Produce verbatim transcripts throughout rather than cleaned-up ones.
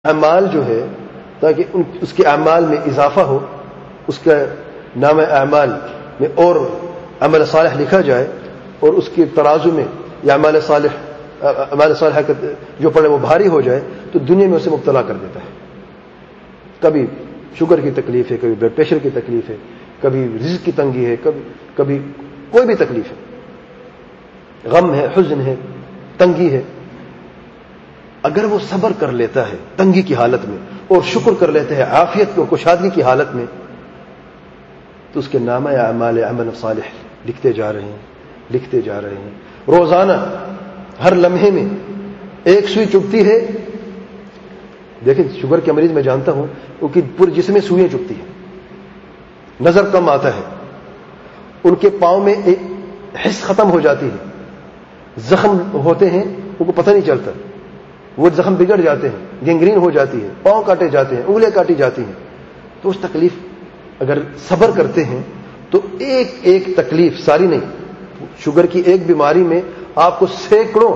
اعمال جو ہے تاکہ ان اس کے اعمال میں اضافہ ہو، اس کا نام اعمال میں اور عمل صالح لکھا جائے اور اس کے ترازو میں یا اعمال صالح اعمال صالحہ جو پڑے وہ بھاری ہو جائے تو دنیا میں اسے مبتلا کر دیتا ہے. کبھی شوگر کی تکلیف ہے، کبھی بلڈ پریشر کی تکلیف ہے، کبھی رزق کی تنگی ہے، کبھی کبھی کوئی بھی تکلیف ہے، غم ہے، حزن ہے، تنگی ہے. اگر وہ صبر کر لیتا ہے تنگی کی حالت میں اور شکر کر لیتا ہے عافیت اور کشادگی کی حالت میں تو اس کے نامہ اعمال عمل صالح لکھتے جا رہے ہیں لکھتے جا رہے ہیں. روزانہ ہر لمحے میں ایک سوئی چبھتی ہے. دیکھیں شوگر کے مریض میں جانتا ہوں کیونکہ پورے جسم میں سوئیاں چبھتی ہیں، نظر کم آتا ہے، ان کے پاؤں میں ایک حس ختم ہو جاتی ہے، زخم ہوتے ہیں ان کو پتہ نہیں چلتا، وہ زخم بگڑ جاتے ہیں، گینگرین ہو جاتی ہے، پاؤں کاٹے جاتے ہیں، انگلیاں کاٹی جاتی ہیں. تو اس تکلیف اگر صبر کرتے ہیں تو ایک ایک تکلیف، ساری نہیں، شوگر کی ایک بیماری میں آپ کو سینکڑوں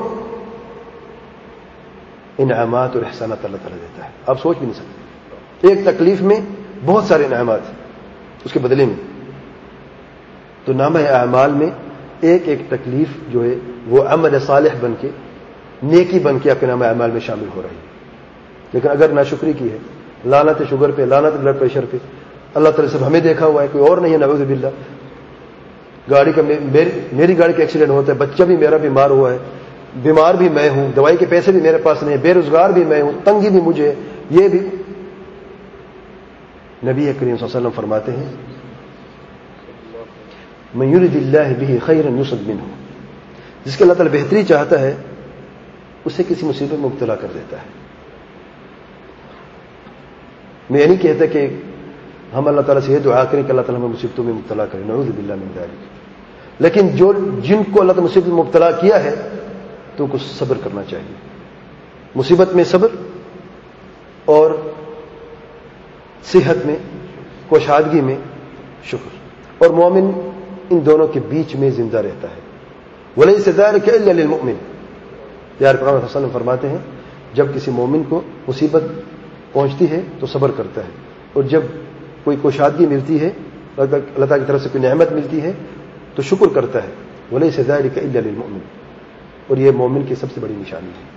انعامات اور احسانات اللہ تعالیٰ دیتا ہے، آپ سوچ بھی نہیں سکتے. ایک تکلیف میں بہت سارے انعامات اس کے بدلے میں. تو نامہ اعمال میں ایک ایک تکلیف جو ہے وہ عمل صالح بن کے، نیکی بن کے آپ کے نامہ اعمال میں شامل ہو رہی ہے. لیکن اگر ناشکری کی ہے، لعنت شوگر پہ، لعنت بلڈ پریشر پہ، اللہ تعالیٰ صرف ہمیں دیکھا ہوا ہے، کوئی اور نہیں ہے. نعوذ باللہ. گاڑی کا میری گاڑی کا ایکسیڈنٹ ہوتا ہے، بچہ بھی میرا بیمار ہوا ہے، بیمار بھی میں ہوں، دوائی کے پیسے بھی میرے پاس نہیں، بے روزگار بھی میں ہوں، تنگی بھی مجھے. یہ بھی نبی کریم صلی اللہ علیہ وسلم فرماتے ہیں من یرد اللہ بہ خیرا یصب منہ، جس کے اللہ تعالیٰ بہتری چاہتا ہے اسے کسی مصیبت میں مبتلا کر دیتا ہے. میں یہ نہیں کہتا کہ ہم اللہ تعالیٰ سے یہ دعا کریں کہ اللہ تعالیٰ ہمیں مصیبتوں میں مبتلا کرے، نعوذ باللہ من ذلک. لیکن جو جن کو اللہ تعالیٰ مصیبت میں مبتلا کیا ہے تو کچھ صبر کرنا چاہیے. مصیبت میں صبر اور صحت میں، کشادگی میں شکر. اور مومن ان دونوں کے بیچ میں زندہ رہتا ہے. وَلَيْسَ ذَلِكَ إِلَّا لِلْمُؤْمِنِ. پیارے پیغمبر صلی اللہ علیہ وسلم فرماتے ہیں جب کسی مومن کو مصیبت پہنچتی ہے تو صبر کرتا ہے، اور جب کوئی کشادگی ملتی ہے، اللہ تعالیٰ کی طرف سے کوئی نعمت ملتی ہے تو شکر کرتا ہے. وَلَيْسَ ذَلِكَ إِلَّا لِلْمُؤْمِنِ. اور یہ مومن کی سب سے بڑی نشانی ہے.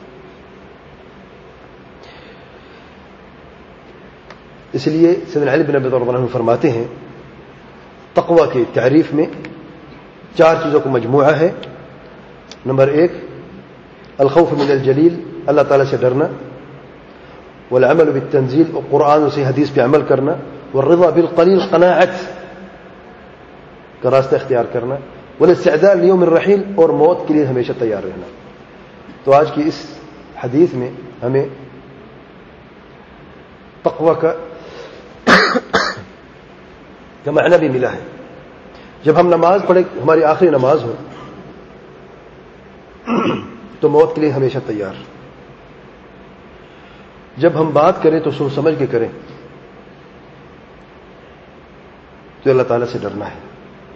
اس لیے سیدنا علی بن ابی طالب رضی اللہ عنہ فرماتے ہیں تقوی کی تعریف میں چار چیزوں کا مجموعہ ہے. نمبر ایک الخوف من الجلیل، اللہ تعالیٰ سے ڈرنا، والعمل بالتنزیل، اور قرآن سے حدیث پہ عمل کرنا، والرضا بالقلیل، قناعت کا راستہ اختیار کرنا، والاستعداد لیوم الرحیل، اور موت کے لیے ہمیشہ تیار رہنا. تو آج کی اس حدیث میں ہمیں تقوی کا کا معنی بھی ملا ہے. جب ہم نماز پڑھیں، ہماری آخری نماز ہو تو موت کے لیے ہمیشہ تیار. جب ہم بات کریں تو سوچ سمجھ کے کریں، تو اللہ تعالیٰ سے ڈرنا ہے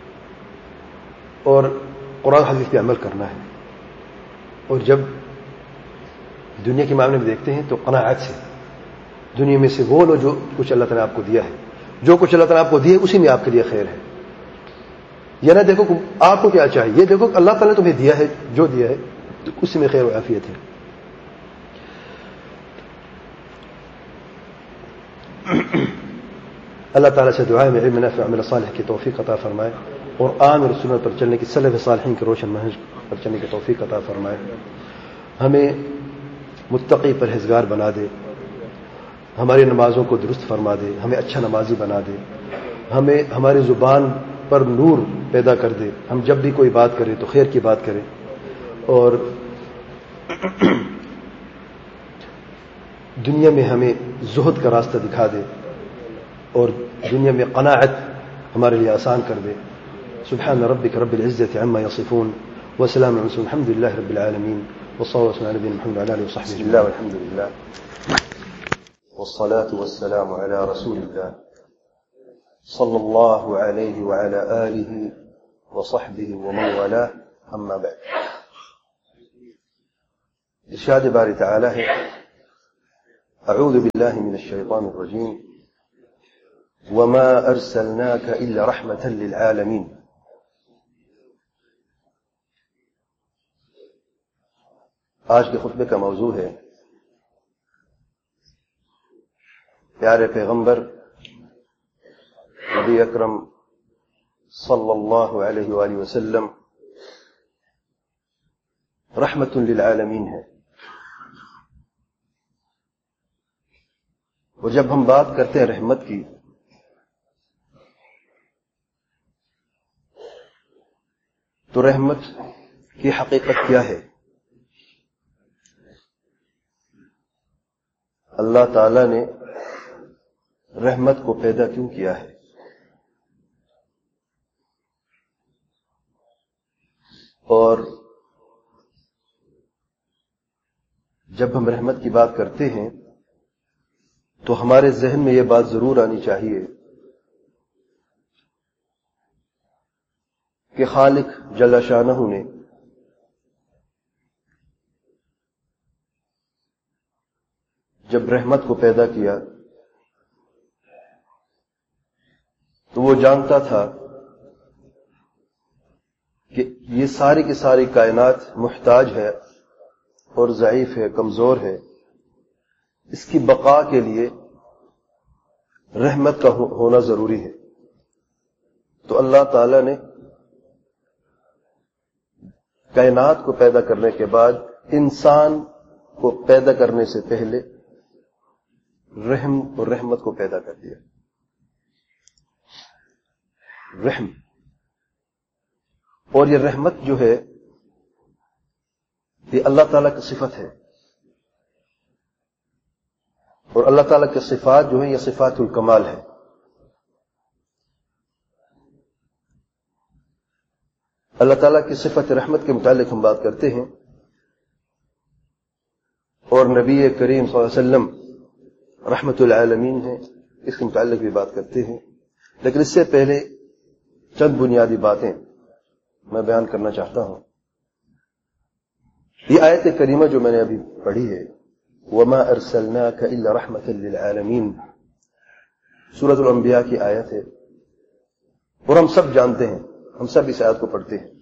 اور قرآن حدیث پہ عمل کرنا ہے. اور جب دنیا کے معاملے میں دیکھتے ہیں تو قناعت سے، دنیا میں سے وہ لو جو کچھ اللہ تعالیٰ آپ کو دیا ہے، جو کچھ اللہ تعالیٰ آپ کو دیا ہے اسی میں آپ کے لیے خیر ہے. یہ نہ دیکھو کہ آپ کو کیا چاہیے، یہ دیکھو کہ اللہ تعالیٰ نے تمہیں دیا ہے، جو دیا ہے تو اسی میں خیر و عافیت ہے. اللہ تعالیٰ سے دعا ہے میں علم نافع عمل صالح کی توفیق عطا فرمائے، اور قرآن اور سنت پر چلنے کی، سلف صالحین کے روشن منہج پر چلنے کی توفیق عطا فرمائے. ہمیں متقی پرہیزگار بنا دے، ہماری نمازوں کو درست فرما دے، ہمیں اچھا نمازی بنا دے، ہمیں ہماری زبان پر نور پیدا کر دے، ہم جب بھی کوئی بات کریں تو خیر کی بات کریں، اور دنیا میں ہمیں زہد کا راستہ دکھا دے، اور دنیا میں قناعت ہمارے لیے آسان کر دے. سبحان ربک رب العزة عما يصفون وسلام علی المرسلین الحمد للہ رب العالمین وصلی اللہ علی نبینا محمد وعلی آلہ وصحبہ. بسم اللہ والحمد للہ والصلاة والسلام على رسول الله صلى الله عليه وعلى آله وصحبه ومن والاه. أما بعد. ارشاد باری تعالی ہے اعوذ باللہ من الشیطان الرجیم وما ارسلناک الا رحمة للعالمین. آج کے خطبے کا موضوع ہے پیارے پیغمبر نبی اکرم صلی اللہ علیہ وآلہ وسلم رحمت للعالمین ہے. اور جب ہم بات کرتے ہیں رحمت کی تو رحمت کی حقیقت کیا ہے؟ اللہ تعالی نے رحمت کو پیدا کیوں کیا ہے؟ اور جب ہم رحمت کی بات کرتے ہیں تو ہمارے ذہن میں یہ بات ضرور آنی چاہیے کہ خالق جل شانہ نے جب رحمت کو پیدا کیا تو وہ جانتا تھا کہ یہ ساری کی ساری کائنات محتاج ہے اور ضعیف ہے، کمزور ہے. اس کی بقا کے لیے رحمت کا ہونا ضروری ہے. تو اللہ تعالی نے کائنات کو پیدا کرنے کے بعد انسان کو پیدا کرنے سے پہلے رحم اور رحمت کو پیدا کر دیا. رحم اور یہ رحمت جو ہے یہ اللہ تعالیٰ کی صفت ہے، اور اللہ تعالیٰ کی صفات جو ہیں یہ صفات الکمال ہے. اللہ تعالیٰ کی صفت رحمت کے متعلق ہم بات کرتے ہیں اور نبی کریم صلی اللہ علیہ وسلم رحمت العالمین ہے، اس کے متعلق بھی بات کرتے ہیں. لیکن اس سے پہلے چند بنیادی باتیں میں بیان کرنا چاہتا ہوں. یہ آیت کریمہ جو میں نے ابھی پڑھی ہے وما ارسلناک الا رحمۃ للعالمین، سورۃ الانبیاء کی آیت ہے، اور ہم سب جانتے ہیں، ہم سب اس آیت کو پڑھتے ہیں.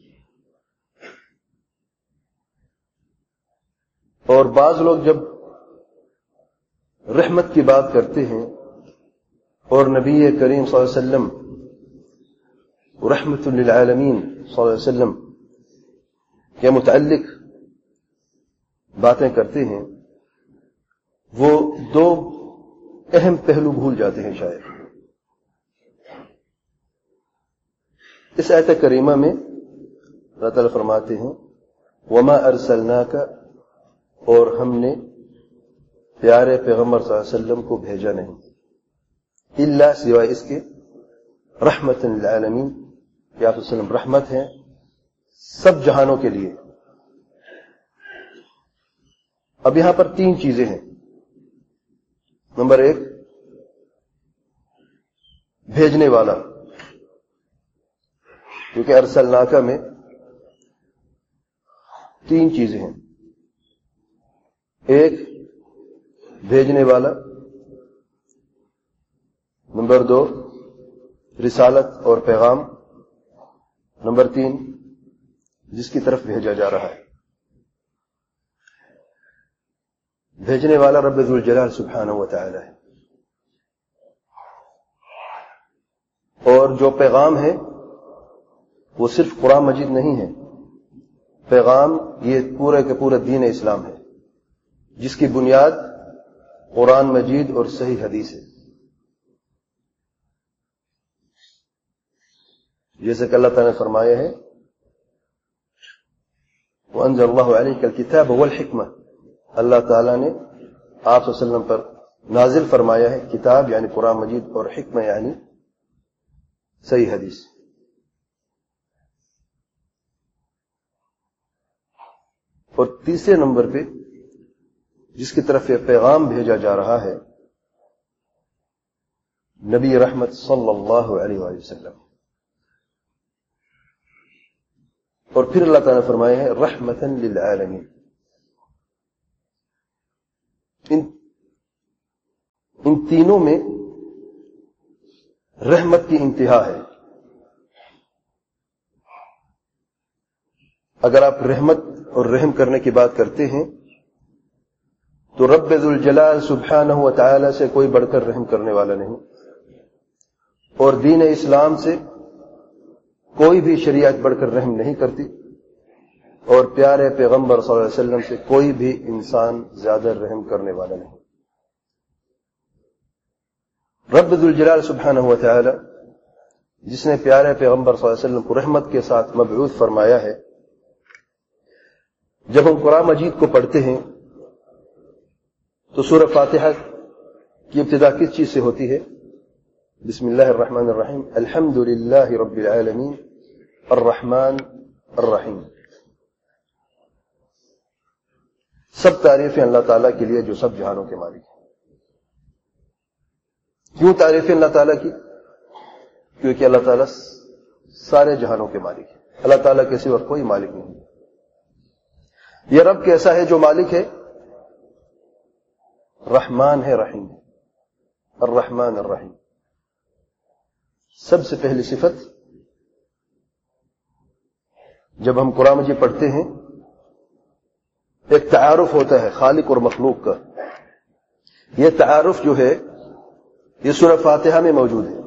اور بعض لوگ جب رحمت کی بات کرتے ہیں اور نبی کریم صلی اللہ علیہ وسلم رحمت للعالمین صلی اللہ علیہ وسلم کے متعلق باتیں کرتے ہیں، وہ دو اہم پہلو بھول جاتے ہیں شاید. اس آیت کریمہ میں اللہ تعالیٰ فرماتے ہیں وما ارسلناک، اور ہم نے پیارے پیغمبر صلی اللہ علیہ وسلم کو بھیجا نہیں، الا سوائے اس کے رحمت للعالمین، کہ آپ صلی اللہ علیہ وسلم رحمت ہیں سب جہانوں کے لیے. اب یہاں پر تین چیزیں ہیں. نمبر ایک، بھیجنے والا، کیونکہ ارسلناک میں تین چیزیں ہیں. ایک، بھیجنے والا. نمبر دو، رسالت اور پیغام. نمبر تین، جس کی طرف بھیجا جا رہا ہے. بھیجنے والا رب ذوالجلال سبحانہ و تعالی ہے، اور جو پیغام ہے وہ صرف قرآن مجید نہیں ہے. پیغام یہ پورے کے پورے دین اسلام ہے، جس کی بنیاد قرآن مجید اور صحیح حدیث ہے. جیسے کہ اللہ تعالیٰ نے فرمایا ہے وَأَنزَلَ اللَّهُ عَلَيْكَ الْكِتَابَ وَالْحِكْمَةَ، اللہ تعالیٰ نے آپ صلی اللہ علیہ وسلم پر نازل فرمایا ہے کتاب یعنی قرآن مجید اور حکمہ یعنی صحیح حدیث. اور تیسرے نمبر پہ جس کی طرف یہ پیغام بھیجا جا رہا ہے نبی رحمت صلی اللہ علیہ وآلہ وسلم. اور پھر اللہ تعالیٰ نے فرمایا ہے رحمتاً للعالمین. ان ان تینوں میں رحمت کی انتہا ہے. اگر آپ رحمت اور رحم کرنے کی بات کرتے ہیں تو رب ذو الجلال سبحانہ و تعالی سے کوئی بڑھ کر رحم کرنے والا نہیں، اور دین اسلام سے کوئی بھی شریعت بڑھ کر رحم نہیں کرتی، اور پیارے پیغمبر صلی اللہ علیہ وسلم سے کوئی بھی انسان زیادہ رحم کرنے والا نہیں. رب ذو الجلال سبحانہ و تعالی جس نے پیارے پیغمبر صلی اللہ علیہ وسلم کو رحمت کے ساتھ مبعوث فرمایا ہے، جب ہم قرآن مجید کو پڑھتے ہیں تو سورہ فاتحہ کی ابتدا کس چیز سے ہوتی ہے؟ بسم اللہ الرحمن الرحیم، الحمد للہ رب العالمین الرحمن الرحیم. سب تعریفیں اللہ تعالیٰ کے لیے جو سب جہانوں کے مالک ہیں. کیوں تعریفیں اللہ تعالیٰ کی؟ کیونکہ اللہ تعالیٰ سارے جہانوں کے مالک ہیں. اللہ تعالیٰ کے سوا کوئی مالک نہیں. یہ رب کیسا ہے جو مالک ہے؟ رحمان ہے، رحیم ہے. الرحمن الرحیم. سب سے پہلی صفت جب ہم قرآن مجید پڑھتے ہیں ایک تعارف ہوتا ہے خالق اور مخلوق کا. یہ تعارف جو ہے یہ سورہ فاتحہ میں موجود ہے،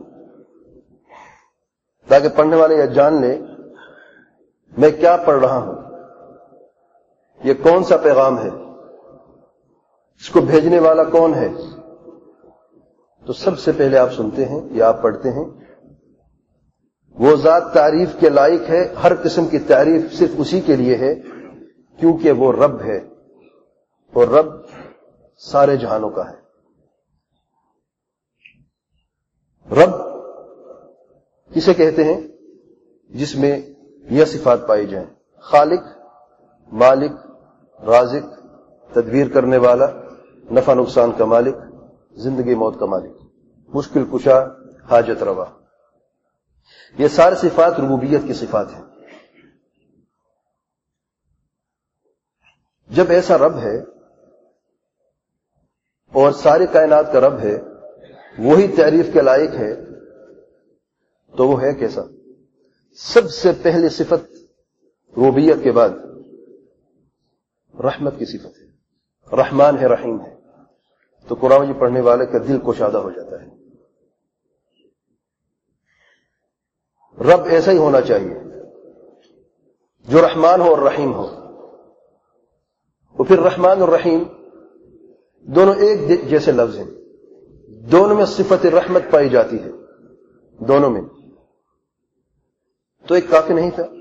تاکہ پڑھنے والے یہ جان لے میں کیا پڑھ رہا ہوں، یہ کون سا پیغام ہے، اس کو بھیجنے والا کون ہے. تو سب سے پہلے آپ سنتے ہیں یا آپ پڑھتے ہیں وہ ذات تعریف کے لائق ہے. ہر قسم کی تعریف صرف اسی کے لیے ہے کیونکہ وہ رب ہے، اور رب سارے جہانوں کا ہے. رب کسے کہتے ہیں؟ جس میں یہ صفات پائی جائیں: خالق، مالک، رازق، تدبیر کرنے والا، نفع نقصان کا مالک، زندگی موت کا مالک، مشکل کشا، حاجت روا. یہ ساری صفات ربوبیت کی صفات ہیں. جب ایسا رب ہے اور ساری کائنات کا رب ہے، وہی تعریف کے لائق ہے، تو وہ ہے کیسا؟ سب سے پہلی صفت ربوبیت کے بعد رحمت کی صفت ہے. رحمان ہے، رحیم ہے. تو قرآن جی پڑھنے والے کا دل کشادہ ہو جاتا ہے. رب ایسا ہی ہونا چاہیے جو رحمان ہو اور رحیم ہو. اور پھر رحمان اور رحیم دونوں ایک جیسے لفظ ہیں، دونوں میں صفت رحمت پائی جاتی ہے، دونوں میں. تو ایک کافی نہیں تھا؟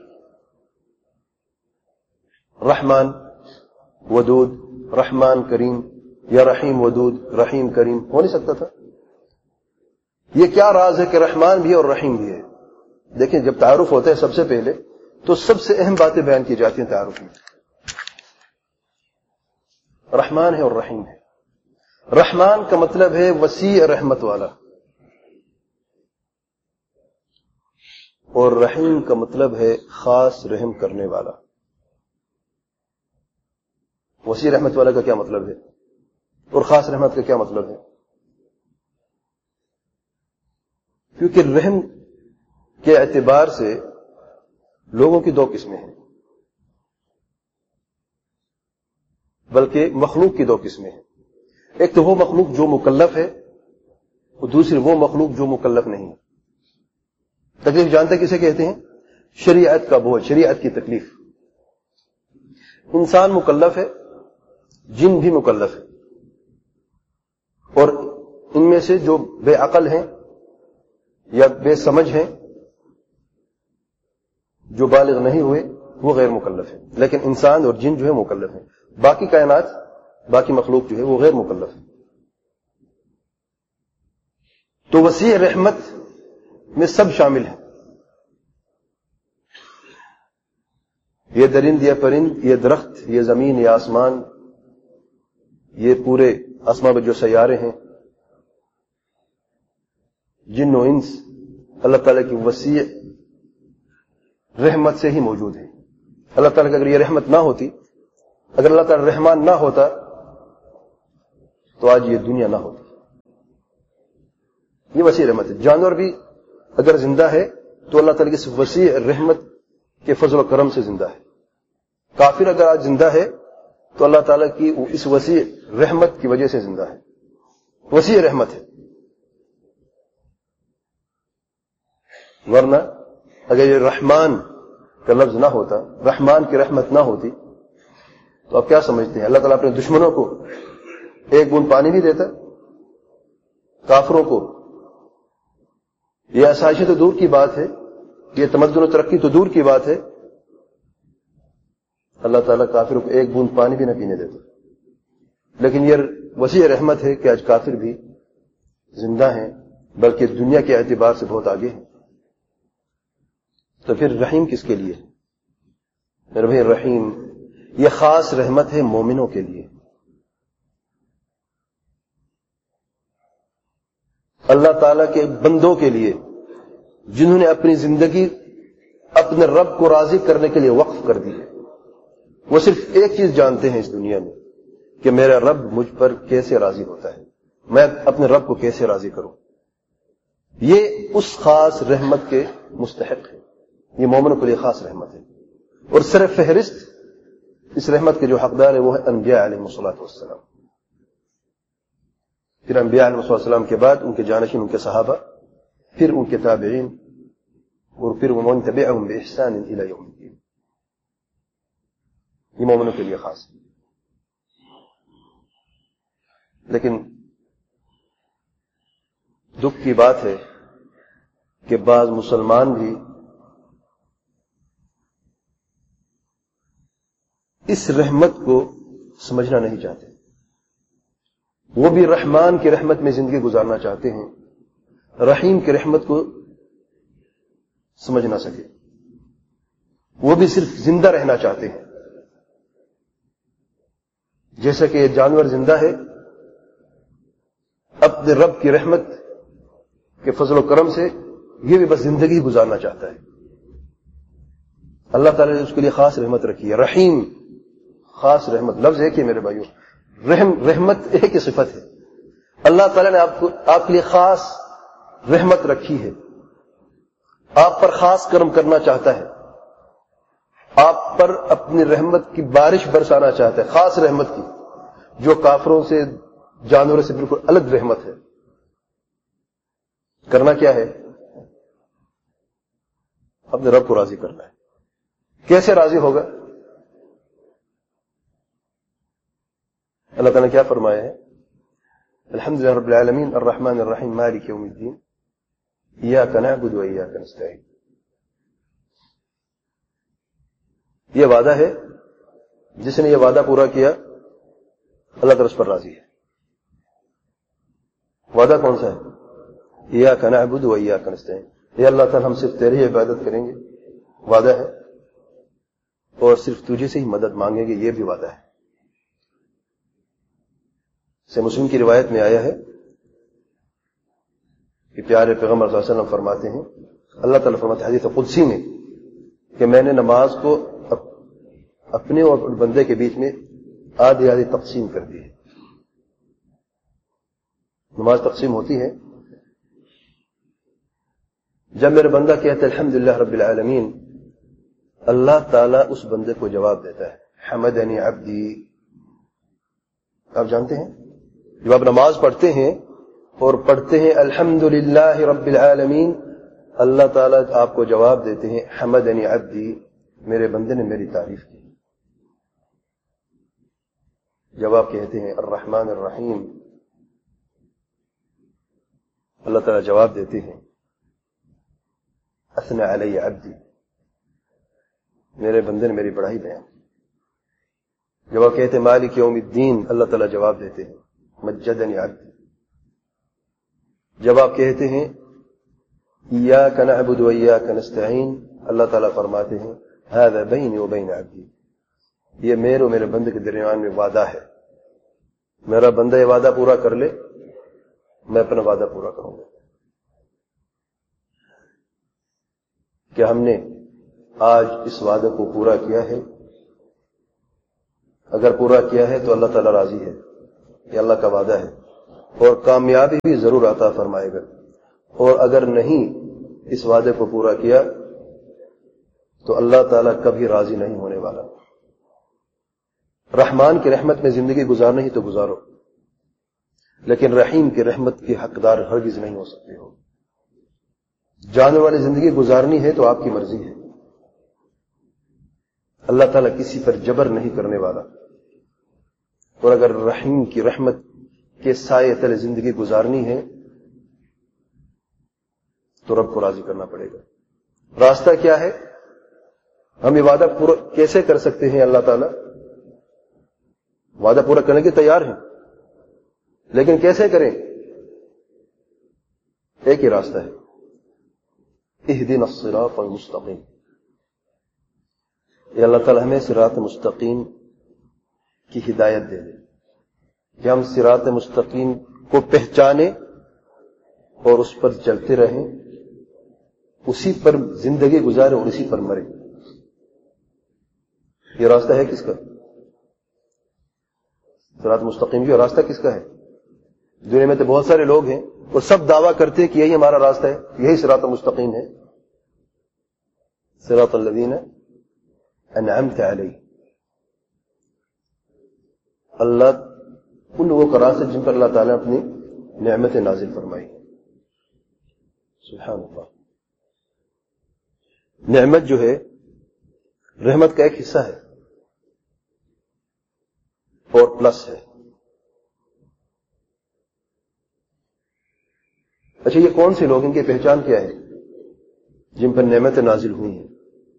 رحمان ودود، رحمان کریم، یا رحیم ودود، رحیم کریم ہو نہیں سکتا تھا؟ یہ کیا راز ہے کہ رحمان بھی ہے اور رحیم بھی ہے؟ دیکھیں، جب تعارف ہوتا ہے سب سے پہلے تو سب سے اہم باتیں بیان کی جاتی ہیں تعارف میں. رحمان ہے اور رحیم ہے. رحمان کا مطلب ہے وسیع رحمت والا، اور رحیم کا مطلب ہے خاص رحم کرنے والا. وسیع رحمت والا کا کیا مطلب ہے اور خاص رحمت کا کیا مطلب ہے؟ کیونکہ رحم کے اعتبار سے لوگوں کی دو قسمیں ہیں، بلکہ مخلوق کی دو قسمیں ہیں. ایک تو وہ مخلوق جو مکلف ہے، اور دوسری وہ مخلوق جو مکلف نہیں ہے. تکلیف جانتے کسے کہتے ہیں؟ شریعت کا بوجھ، شریعت کی تکلیف. انسان مکلف ہے، جن بھی مکلف ہے، اور ان میں سے جو بے عقل ہیں یا بے سمجھ ہیں، جو بالغ نہیں ہوئے، وہ غیر مکلف ہیں. لیکن انسان اور جن جو ہے مکلف ہیں. باقی کائنات، باقی مخلوق جو ہے وہ غیر مکلف ہے. تو وسیع رحمت میں سب شامل ہیں. یہ درند، یہ پرند، یہ درخت، یہ زمین، یہ آسمان، یہ پورے آسمان میں جو سیارے ہیں، جن و انس، اللہ تعالیٰ کی وسیع رحمت سے ہی موجود ہے. اللہ تعالیٰ کی اگر یہ رحمت نہ ہوتی، اگر اللہ تعالیٰ رحمان نہ ہوتا، تو آج یہ دنیا نہ ہوتی. یہ وسیع رحمت ہے. جانور بھی اگر زندہ ہے تو اللہ تعالیٰ کی اس وسیع رحمت کے فضل و کرم سے زندہ ہے. کافر اگر آج زندہ ہے تو اللہ تعالیٰ کی اس وسیع رحمت کی وجہ سے زندہ ہے. وسیع رحمت ہے. ورنہ اگر یہ رحمان کا لفظ نہ ہوتا, رحمان کی رحمت نہ ہوتی, تو آپ کیا سمجھتے ہیں؟ اللہ تعالیٰ اپنے دشمنوں کو ایک بوند پانی بھی دیتا, کافروں کو یہ آسائشیں تو دور کی بات ہے, یہ تمدن و ترقی تو دور کی بات ہے, اللہ تعالیٰ کافروں کو ایک بوند پانی بھی نہ پینے دیتا. لیکن یہ وسیع رحمت ہے کہ آج کافر بھی زندہ ہیں, بلکہ دنیا کے اعتبار سے بہت آگے ہیں. تو پھر رحیم کس کے لیے؟ میرے بھائی, رحیم یہ خاص رحمت ہے مومنوں کے لیے. اللہ تعالیٰ کے بندوں کے لیے جنہوں نے اپنی زندگی اپنے رب کو راضی کرنے کے لیے وقف کر دی ہے. وہ صرف ایک چیز جانتے ہیں اس دنیا میں کہ میرا رب مجھ پر کیسے راضی ہوتا ہے, میں اپنے رب کو کیسے راضی کروں. یہ اس خاص رحمت کے مستحق ہے. یہ مومنوں کے لیے خاص رحمت ہے. اور سر فہرست اس رحمت کے جو حقدار ہے وہ ہے انبیاء علیہ الصلوۃ والسلام. پھر انبیاء علیہ السلام کے بعد ان کے جانشین, ان کے صحابہ, پھر ان کے تابعین, اور پھر ومن تبعهم بإحسان إلى يوم الدين. یہ مومنوں کے لیے خاص ہے. لیکن دکھ کی بات ہے کہ بعض مسلمان بھی اس رحمت کو سمجھنا نہیں چاہتے. وہ بھی رحمان کی رحمت میں زندگی گزارنا چاہتے ہیں, رحیم کی رحمت کو سمجھ نہ سکے. وہ بھی صرف زندہ رہنا چاہتے ہیں. جیسا کہ یہ جانور زندہ ہے, اپنے رب کی رحمت کے فضل و کرم سے یہ بھی بس زندگی گزارنا چاہتا ہے. اللہ تعالیٰ نے اس کے لیے خاص رحمت رکھی ہے. رحیم خاص رحمت, لفظ ایک ہی میرے بھائیوں, رحم رحمت ایک ہی صفت ہے. اللہ تعالیٰ نے آپ کو آپ کے لیے خاص رحمت رکھی ہے, آپ پر خاص کرم کرنا چاہتا ہے, آپ پر اپنی رحمت کی بارش برسانا چاہتا ہے, خاص رحمت کی, جو کافروں سے, جانوروں سے بالکل الگ رحمت ہے. کرنا کیا ہے؟ اپنے رب کو راضی کرنا ہے. کیسے راضی ہوگا؟ اللہ تعالیٰ نے کیا فرمایا ہے؟ الحمدللہ رب العالمین الرحمن الرحیم مالک یوم الدین ایاک نعبد و ایاک نستعین. یہ وعدہ ہے, جس نے یہ وعدہ پورا کیا اللہ تعالیٰ اس پر راضی ہے. وعدہ کون سا ہے؟ ایاک نعبد و ایاک نستعین. یہ اللہ تعالیٰ ہم صرف تیری عبادت کریں گے, وعدہ ہے, اور صرف تجھے سے ہی مدد مانگیں گے, یہ بھی وعدہ ہے. سے مسلم کی روایت میں آیا ہے کہ پیارے پیغمبر صلی اللہ علیہ وسلم فرماتے ہیں, اللہ تعالیٰ فرماتے ہیں حدیث قدسی میں کہ میں نے نماز کو اپنے اور بندے کے بیچ میں آدھی آدھی تقسیم کر دی ہے. نماز تقسیم ہوتی ہے جب میرے بندہ کہتا ہے الحمدللہ رب العالمین, اللہ تعالیٰ اس بندے کو جواب دیتا ہے حمدنی عبدی. آپ جانتے ہیں جب آپ نماز پڑھتے ہیں اور پڑھتے ہیں الحمدللہ رب العالمین, اللہ تعالیٰ آپ کو جواب دیتے ہیں حمدنی عبدی, میرے بندے نے میری تعریف کی. جب آپ کہتے ہیں الرحمن الرحیم, اللہ تعالیٰ جواب دیتے ہیں اثنى علی عبدی, میرے بندے نے میری بڑائی بیان. جب آپ کہتے ہیں مالک یوم الدین, اللہ تعالیٰ جواب دیتے ہیں مجدنی عبدی. جب آپ کہتے ہیں ایاک نعبد و ایاک نستعین, اللہ تعالیٰ فرماتے ہیں ھذا بینی و بین عبدی, یہ میرے اور میرے بندے کے درمیان میں وعدہ ہے, میرا بندہ یہ وعدہ پورا کر لے, میں اپنا وعدہ پورا کروں گا. کہ ہم نے آج اس وعدے کو پورا کیا ہے؟ اگر پورا کیا ہے تو اللہ تعالیٰ راضی ہے, یہ اللہ کا وعدہ ہے, اور کامیابی بھی ضرور عطا فرمائے گا. اور اگر نہیں اس وعدے کو پورا کیا تو اللہ تعالیٰ کبھی راضی نہیں ہونے والا. رحمان کی رحمت میں زندگی گزارنا ہی تو گزارو، لیکن رحیم کی رحمت کے حقدار ہرگز نہیں ہو سکتے ہو. جانے والی زندگی گزارنی ہے تو آپ کی مرضی ہے. اللہ تعالیٰ کسی پر جبر نہیں کرنے والا، اور اگر رحیم کی رحمت کے سائے تلے زندگی گزارنی ہے تو رب کو راضی کرنا پڑے گا. راستہ کیا ہے؟ ہم یہ وعدہ پورا کیسے کر سکتے ہیں؟ اللہ تعالیٰ وعدہ پورا کرنے کے تیار ہیں، لیکن کیسے کریں؟ ایک ہی راستہ ہے، اہدنا الصراط المستقیم. یہ اللہ تعالیٰ ہمیں صراط مستقیم کی ہدایت دے دے کہ ہم صراط مستقیم کو پہچانیں اور اس پر چلتے رہیں، اسی پر زندگی گزاریں اور اسی پر مریں. یہ راستہ ہے کس کا؟ صراط مستقیم کی راستہ کس کا ہے؟ دنیا میں تو بہت سارے لوگ ہیں اور سب دعویٰ کرتے ہیں کہ یہی ہمارا راستہ ہے، یہی صراط مستقیم ہے. صراط الذین انعمت علیہم، اللہ ان لوگوں کا راستہ جن پر اللہ تعالیٰ نے اپنی نعمت نازل فرمائی. سبحان اللہ. نعمت جو ہے رحمت کا ایک حصہ ہے اور پلس ہے. اچھا، یہ کون سے لوگ، ان کی پہچان کیا ہے جن پر نعمتیں نازل ہوئی ہیں؟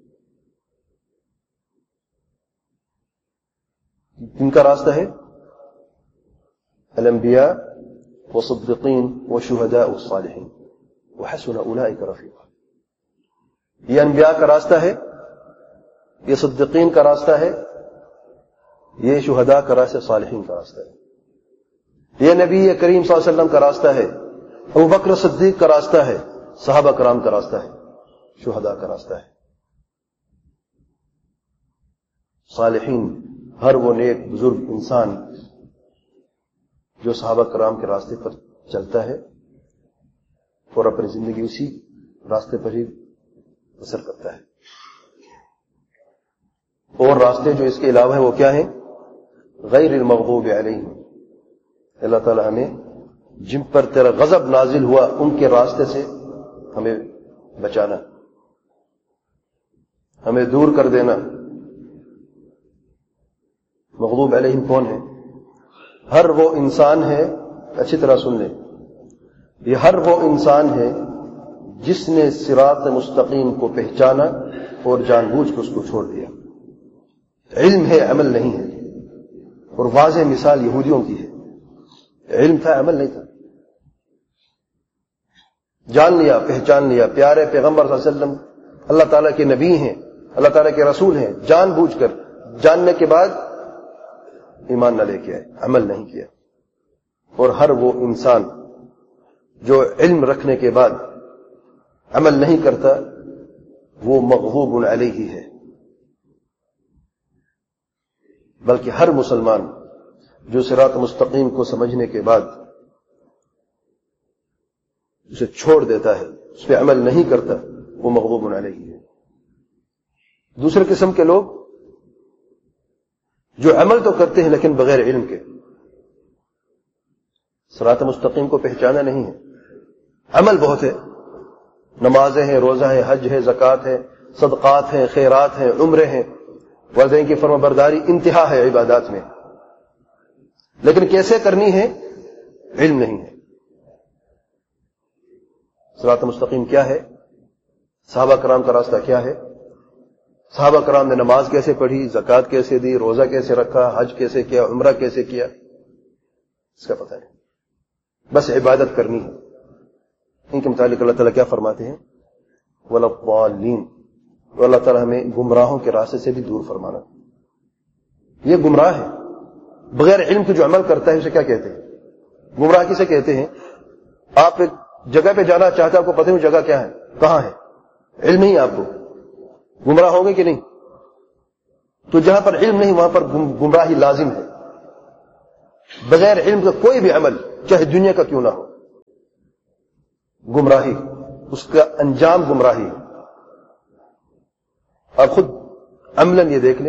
جن کا راستہ ہے الانبیاء والصدیقین والشہداء والصالحین وحسن اولئک رفیقا. یہ انبیاء کا راستہ ہے، یہ صدیقین کا راستہ ہے، یہ شہداء کا راستہ، صالحین کا راستہ ہے. یہ نبی کریم صلی اللہ علیہ وسلم کا راستہ ہے، ابو بکر صدیق کا راستہ ہے، صحابہ کرام کا راستہ ہے، شہداء کا راستہ ہے. صالحین ہر وہ نیک بزرگ انسان جو صحابہ کرام کے راستے پر چلتا ہے اور اپنی زندگی اسی راستے پر ہی بسر کرتا ہے. اور راستے جو اس کے علاوہ ہیں وہ کیا ہیں؟ غیر المغضوب علیہم. اللہ تعالی ہمیں جن پر تیرا غضب نازل ہوا ان کے راستے سے ہمیں بچانا، ہمیں دور کر دینا. مغضوب علیہم کون ہے؟ ہر وہ انسان ہے، اچھی طرح سن لیں، یہ ہر وہ انسان ہے جس نے صراط مستقیم کو پہچانا اور جان بوجھ کے اس کو چھوڑ دیا. علم ہے، عمل نہیں ہے. اور واضح مثال یہودیوں کی ہے، علم تھا، عمل نہیں تھا. جان لیا، پہچان لیا، پیارے پیغمبر صلی اللہ علیہ وسلم اللہ تعالیٰ کے نبی ہیں، اللہ تعالیٰ کے رسول ہیں، جان بوجھ کر جاننے کے بعد ایمان نہ لے کے آئے، عمل نہیں کیا. اور ہر وہ انسان جو علم رکھنے کے بعد عمل نہیں کرتا وہ مغضوب علیہ ہے. بلکہ ہر مسلمان جو صراط مستقیم کو سمجھنے کے بعد اسے چھوڑ دیتا ہے، اس پہ عمل نہیں کرتا، وہ مغضوب علیہ ہے. دوسرے قسم کے لوگ جو عمل تو کرتے ہیں لیکن بغیر علم کے، صراط مستقیم کو پہچانا نہیں ہے، عمل بہت ہے، نمازیں ہیں، روزہ ہے، حج ہے، زکوٰۃ ہے، صدقات ہیں، خیرات ہیں، عمرے ہیں، والدین کی فرما برداری انتہا ہے عبادات میں، لیکن کیسے کرنی ہے علم نہیں ہے. صراط مستقیم کیا ہے؟ صحابہ کرام کا راستہ کیا ہے؟ صحابہ کرام نے نماز کیسے پڑھی، زکوٰۃ کیسے دی، روزہ کیسے رکھا، حج کیسے کیا، عمرہ کیسے کیا، اس کا پتہ نہیں. بس عبادت کرنی ہے. ان کے متعلق اللہ تعالیٰ کیا فرماتے ہیں؟ وَلَا الضَّالِّينَ. تو اللہ تعالیٰ ہمیں گمراہوں کے راستے سے بھی دور فرمانا. یہ گمراہ ہے، بغیر علم کے جو عمل کرتا ہے اسے کیا کہتے ہیں؟ گمراہ کسے کہتے ہیں؟ آپ ایک جگہ پہ جانا چاہتے ہیں، آپ کو پتہ نہیں جگہ کیا ہے، کہاں ہے، علم نہیں آپ کو، گمراہ ہوں گے کہ نہیں؟ تو جہاں پر علم نہیں وہاں پر گمراہی لازم ہے. بغیر علم کا کوئی بھی عمل چاہے دنیا کا کیوں نہ ہو گمراہی، اس کا انجام گمراہی. آپ خود عملاً یہ دیکھ لیں،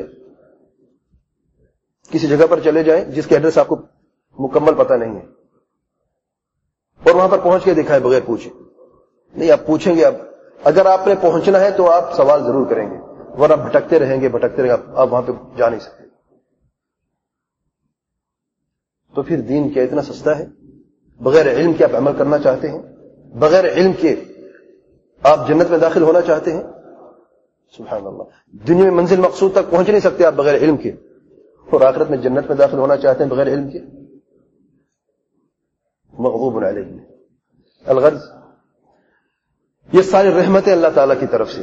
کسی جگہ پر چلے جائیں جس کے ایڈریس آپ کو مکمل پتہ نہیں ہے، اور وہاں پر پہنچ کے دکھائے بغیر پوچھے. نہیں، آپ پوچھیں گے. اب اگر آپ نے پہنچنا ہے تو آپ سوال ضرور کریں گے، ورنہ بھٹکتے رہیں گے بھٹکتے رہیں گے آپ وہاں پہ جا نہیں سکتے. تو پھر دین کیا اتنا سستا ہے؟ بغیر علم کے آپ عمل کرنا چاہتے ہیں؟ بغیر علم کے آپ جنت میں داخل ہونا چاہتے ہیں؟ سبحان اللہ. دنیا میں منزل مقصود تک پہنچ نہیں سکتے آپ بغیر علم کے، اور آخرت میں جنت میں داخل ہونا چاہتے ہیں بغیر علم کے؟ مغضوب علیہم. الغرض یہ ساری رحمتیں اللہ تعالی کی طرف سے.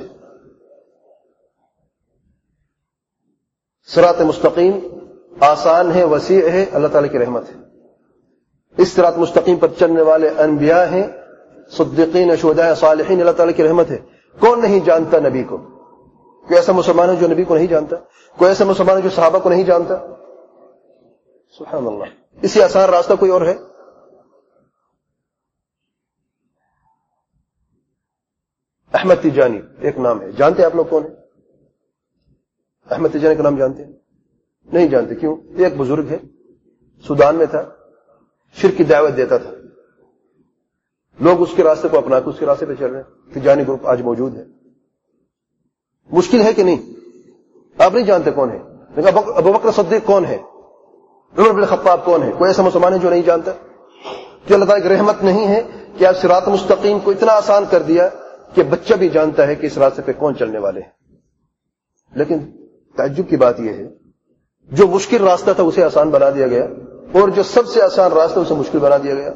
صراط مستقیم آسان ہے، وسیع ہے، اللہ تعالی کی رحمت ہے. اس صراط مستقیم پر چلنے والے انبیاء ہیں، صدیقین، شہداء، صالحین، اللہ تعالی کی رحمت ہے. کون نہیں جانتا نبی کو؟ کوئی ایسا مسلمان ہے جو نبی کو نہیں جانتا؟ کوئی ایسا مسلمان ہے جو صحابہ کو نہیں جانتا؟ سبحان اللہ. اسی آسان راستہ کوئی اور ہے؟ احمد تجانی ایک نام ہے، جانتے ہیں آپ لوگ کون ہے؟ احمد تجانی کا نام جانتے ہیں؟ نہیں جانتے. کیوں؟ ایک بزرگ ہے، سودان میں تھا، شرک کی دعوت دیتا تھا. لوگ اس کے راستے کو اپنا کے اس کے راستے پہ چل رہے ہیں. تجانی گروپ آج موجود ہے. مشکل ہے کہ نہیں؟ آپ نہیں جانتے کون ہے؟ ابو بکر صدیق کون ہے؟ عمر بن الخطاب کون ہے؟ کوئی ایسا مسلمان ہے جو نہیں جانتا؟ کہ اللہ تعالیٰ کی رحمت نہیں ہے کہ آپ صراط مستقیم کو اتنا آسان کر دیا کہ بچہ بھی جانتا ہے کہ اس راستے پہ کون چلنے والے ہیں. لیکن تعجب کی بات یہ ہے، جو مشکل راستہ تھا اسے آسان بنا دیا گیا، اور جو سب سے آسان راستہ اسے مشکل بنا دیا گیا.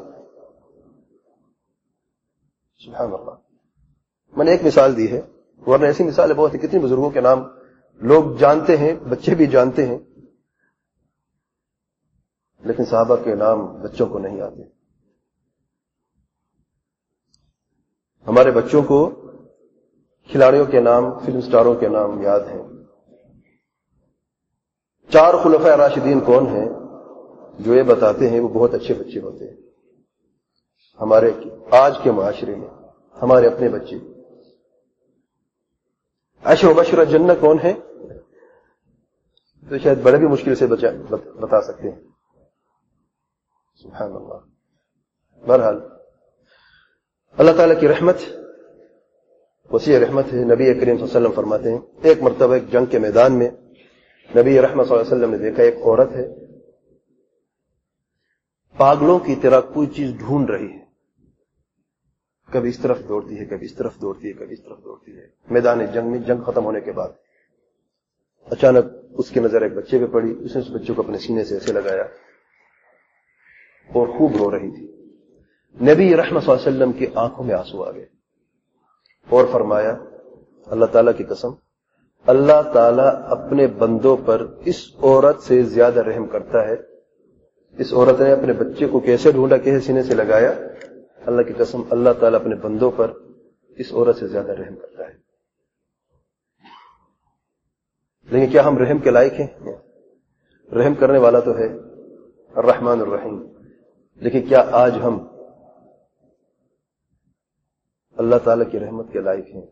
سبحان اللہ. میں نے ایک مثال دی ہے، ورنہ ایسی مثال ہے بہت ہی. کتنی بزرگوں کے نام لوگ جانتے ہیں، بچے بھی جانتے ہیں، لیکن صحابہ کے نام بچوں کو نہیں آتے. ہمارے بچوں کو کھلاڑیوں کے نام، فلم سٹاروں کے نام یاد ہیں. چار خلفاء راشدین کون ہیں جو یہ بتاتے ہیں وہ بہت اچھے بچے ہوتے ہیں. ہمارے آج کے معاشرے میں ہمارے اپنے بچے. عشر مبشرہ جنہ کون ہے؟ تو شاید بڑے بھی مشکل سے بتا سکتے ہیں. سبحان اللہ. بہرحال اللہ تعالیٰ کی رحمت وسیع رحمت ہے. نبی کریم صلی اللہ علیہ وسلم فرماتے ہیں، ایک مرتبہ ایک جنگ کے میدان میں نبی رحمت صلی اللہ علیہ وسلم نے دیکھا ایک عورت ہے، پاگلوں کی طرح کوئی چیز ڈھونڈ رہی ہے. کبھی اس طرف دوڑتی ہے، کبھی اس طرف دوڑتی ہے، کبھی اس طرف دوڑتی ہے. میدان جنگ میں، جنگ ختم ہونے کے بعد اچانک اس کی نظر ایک بچے پہ پڑی. اس نے اس بچے کو اپنے سینے سے ایسے لگایا اور خوب رو رہی تھی. نبی رحمت صلی اللہ علیہ وسلم کی آنکھوں میں آنسو آ گئے اور فرمایا، اللہ تعالیٰ کی قسم، اللہ تعالیٰ اپنے بندوں پر اس عورت سے زیادہ رحم کرتا ہے. اس عورت نے اپنے بچے کو کیسے ڈھونڈا، کیسے سینے سے لگایا. اللہ کی قسم، اللہ تعالیٰ اپنے بندوں پر اس عورت سے زیادہ رحم کرتا ہے. لیکن کیا ہم رحم کے لائق ہیں؟ رحم کرنے والا تو ہے الرحمن الرحیم، لیکن کیا آج ہم اللہ تعالیٰ کی رحمت کے لائق ہیں؟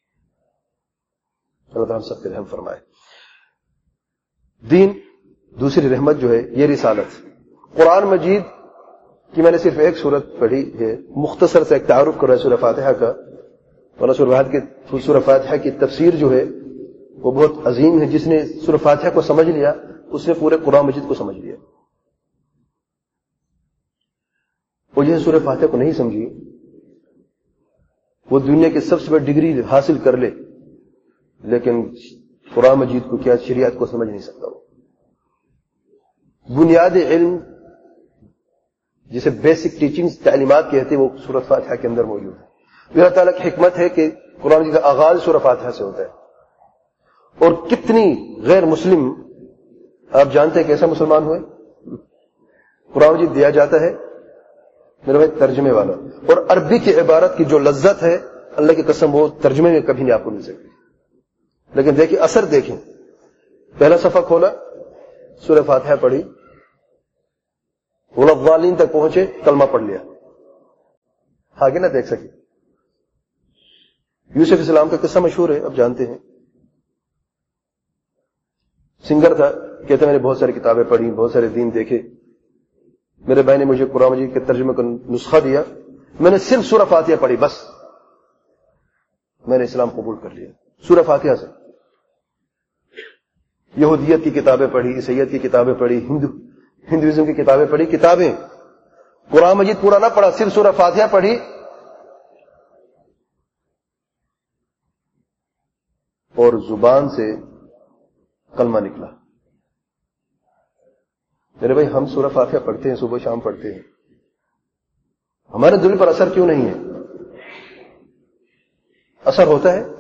اللہ تعالیٰ ہم سب پہ رحم فرمائے. دین دوسری رحمت جو ہے یہ رسالت. قرآن مجید کی میں نے صرف ایک سورت پڑھی ہے، مختصر سے ایک تعارف کر رہا ہے سورہ فاتحہ کا، ورنہ سورہ فاتحہ کی تفسیر جو ہے وہ بہت عظیم ہے. جس نے سورہ فاتحہ کو سمجھ لیا اس نے پورے قرآن مجید کو سمجھ لیا. وہ جسے سورہ فاتحہ کو نہیں سمجھی وہ دنیا کی سب سے بڑی ڈگری حاصل کر لے، لیکن قرآن مجید کو کیا شریعت کو سمجھ نہیں سکتا. وہ بنیاد علم جسے بیسک ٹیچنگز، تعلیمات کہتے ہیں، وہ سورۃ فاتحہ کے اندر موجود ہے. اللہ تعالیٰ کی حکمت ہے کہ قرآن مجید کا آغاز سورۃ فاتحہ سے ہوتا ہے. اور کتنی غیر مسلم آپ جانتے ہیں کیسا مسلمان ہوئے؟ قرآن مجید دیا جاتا ہے میرے بھائی ترجمے والا، اور عربی کی عبارت کی جو لذت ہے اللہ کی قسم وہ ترجمے میں کبھی نہیں آپ کو مل سکتی. لیکن دیکھیں اثر، دیکھیں پہلا صفحہ کھولا، سورہ فاتحہ پڑھی، ولا الضالین تک پہنچے، کلمہ پڑھ لیا. آگے نہ دیکھ سکے. یوسف اسلام کا قصہ مشہور ہے، اب جانتے ہیں. سنگر تھا، کہتے میں نے بہت ساری کتابیں پڑھی، بہت سارے دین دیکھے. میرے بھائی نے مجھے قرآن مجید کے ترجمے کا نسخہ دیا، میں نے صرف سورہ فاتحہ پڑھی، بس میں نے اسلام قبول کر لیا سورہ فاتحہ سے. یہودیت کی کتابیں پڑھی، عیسائیت کی کتابیں پڑھی، ہندو ہندوازم کی کتابیں پڑھی، کتابیں قرآن مجید پورا نہ پڑھا، صرف سورہ فاتحہ پڑھی. اور زبان سے کلمہ نکلا. میرے بھائی ہم سورہ فاتحہ پڑھتے ہیں، صبح شام پڑھتے ہیں، ہمارے دل پر اثر کیوں نہیں ہے؟ اثر ہوتا ہے.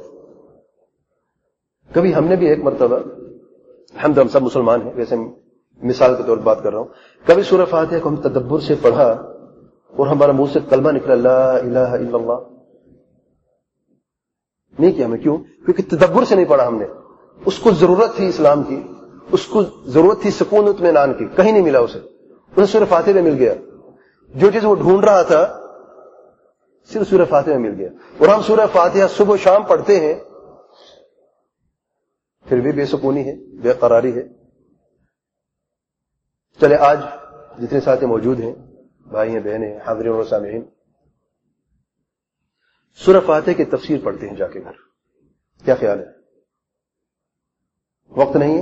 کبھی ہم نے بھی ایک مرتبہ، ہم ہم سب مسلمان ہیں ویسے مثال کے طور پر بات کر رہا ہوں، کبھی سورہ فاتحہ کو ہم تدبر سے پڑھا اور ہمارا منہ سے کلمہ نکلا لا الہ الا اللہ، نہیں کیا ہمیں. کیوں؟ کیونکہ تدبر سے نہیں پڑھا ہم نے. اس کو ضرورت تھی اسلام کی، اس کو ضرورت تھی سکون اطمینان کی، کہیں نہیں ملا اسے. اسے سورہ فاتحہ میں مل گیا جو چیز وہ ڈھونڈ رہا تھا، صرف سورہ فاتحہ میں مل گیا. اور ہم سورہ فاتحہ صبح و شام پڑھتے ہیں، پھر بھی بے سکونی ہے، بے قراری ہے. چلے آج جتنے ساتھی موجود ہیں، بھائی ہیں، بہنیں، حاضرین اور سامعین، سورہ فاتحہ کی تفسیر پڑھتے ہیں جا کے گھر. کیا خیال ہے؟ وقت نہیں ہے،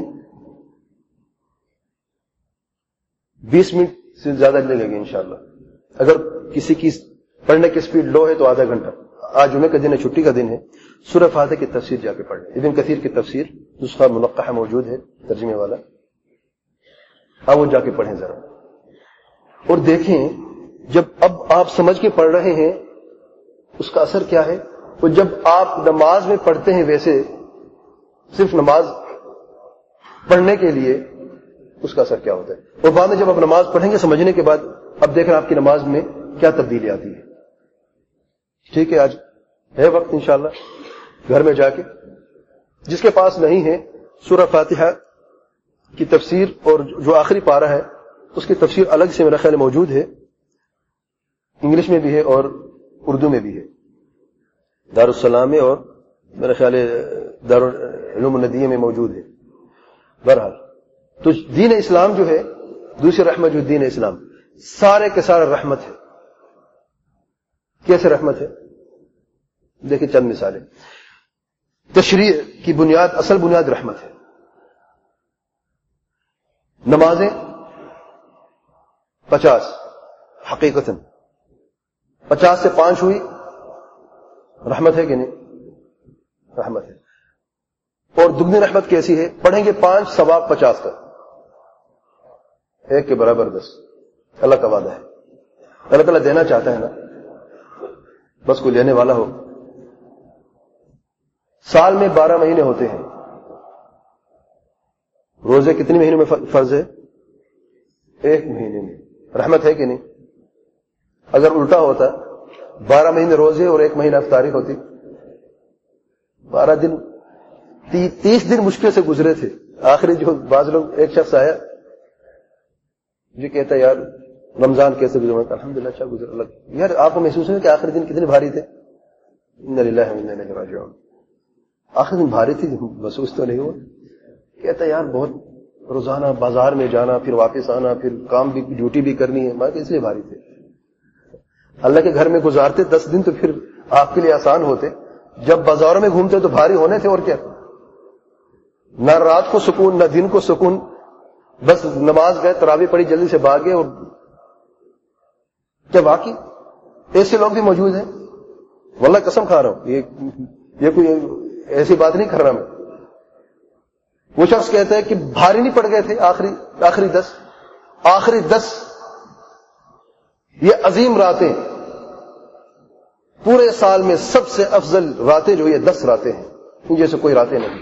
بیس منٹ سے زیادہ لگے گی انشاءاللہ. اگر کسی کی پڑھنے کی سپیڈ لو ہے تو آدھا گھنٹہ. آج جمعے کا دن ہے، چھٹی کا دن ہے، سورہ فاتحہ کی تفسیر جا کے پڑھ لیں. ابن کثیر کی تفسیر نسخہ منقح موجود ہے ترجمے والا، آپ وہ جا کے پڑھیں ذرا اور دیکھیں جب اب آپ سمجھ کے پڑھ رہے ہیں اس کا اثر کیا ہے. اور جب آپ نماز میں پڑھتے ہیں ویسے صرف نماز پڑھنے کے لیے، اس کا اثر کیا ہوتا ہے. اور بعد میں جب آپ نماز پڑھیں گے سمجھنے کے بعد، اب دیکھ رہے ہیں آپ کی نماز میں کیا تبدیلی آتی ہے. ٹھیک ہے، آج ہے وقت انشاءاللہ گھر میں جا کے، جس کے پاس نہیں ہے سورہ فاتحہ کی تفسیر اور جو آخری پارہ ہے اس کی تفسیر الگ سے میرا خیال موجود ہے، انگلش میں بھی ہے اور اردو میں بھی ہے، دارالسلام میں اور میرا خیال دارالعلوم الندیہ میں موجود ہے. بہرحال تو دین اسلام جو ہے، دوسری رحمت جو دین اسلام، سارے کے سارے رحمت ہے. کیسے رحمت ہے؟ دیکھیں چند مثالیں. تشریع کی بنیاد، اصل بنیاد رحمت ہے. نمازیں پچاس، حقیقتاً پچاس سے پانچ ہوئی، رحمت ہے کہ نہیں؟ رحمت ہے. اور دگنی رحمت کیسی ہے؟ پڑھیں گے پانچ، ثواب پچاس کا، ایک کے برابر دس. اللہ کا وعدہ ہے. اللہ تعالیٰ دینا چاہتا ہے نا، بس کوئی لینے والا ہو. سال میں بارہ مہینے ہوتے ہیں، روزے کتنے مہینے میں فرض ہے؟ ایک مہینے میں. رحمت ہے کہ نہیں؟ اگر الٹا ہوتا، بارہ مہینے روزے اور ایک مہینہ افطاری ہوتی، بارہ دن تی, تیس دن مشکل سے گزرے تھے. آخری جو بعض لوگ، ایک شخص آیا جو کہتا ہے یار رمضان کیسے گزرا؟ الحمدللہ اچھا گزرا. اللہ یار آپ کو محسوس ہے کہ آخری دن کتنے بھاری تھے؟ انا للہ و انا الیہ راجعون. آخری دن بھاری تھی، محسوس تو نہیں ہوا. کہتا ہے یار بہت روزانہ بازار میں جانا، پھر واپس آنا، پھر کام بھی، ڈیوٹی بھی کرنی ہے، میں کہ اس لیے بھاری تھے. اللہ کے گھر میں گزارتے دس دن تو پھر آپ کے لیے آسان ہوتے. جب بازاروں میں گھومتے تو بھاری ہونے تھے. اور کیا، نہ رات کو سکون نہ دن کو سکون. بس نماز گئے، تراویح پڑھی، جلدی سے بھاگے. اور کیا واقعی ایسے لوگ بھی موجود ہیں؟ واللہ قسم کھا رہا ہوں، یہ یہ کوئی ایسی بات نہیں کر رہا میں. وہ شخص کہتا ہے کہ بھاری نہیں پڑ گئے تھے آخری آخری دس آخری دس یہ عظیم راتیں، پورے سال میں سب سے افضل راتیں جو یہ دس راتیں ہیں، ان جیسے کوئی راتیں نہیں.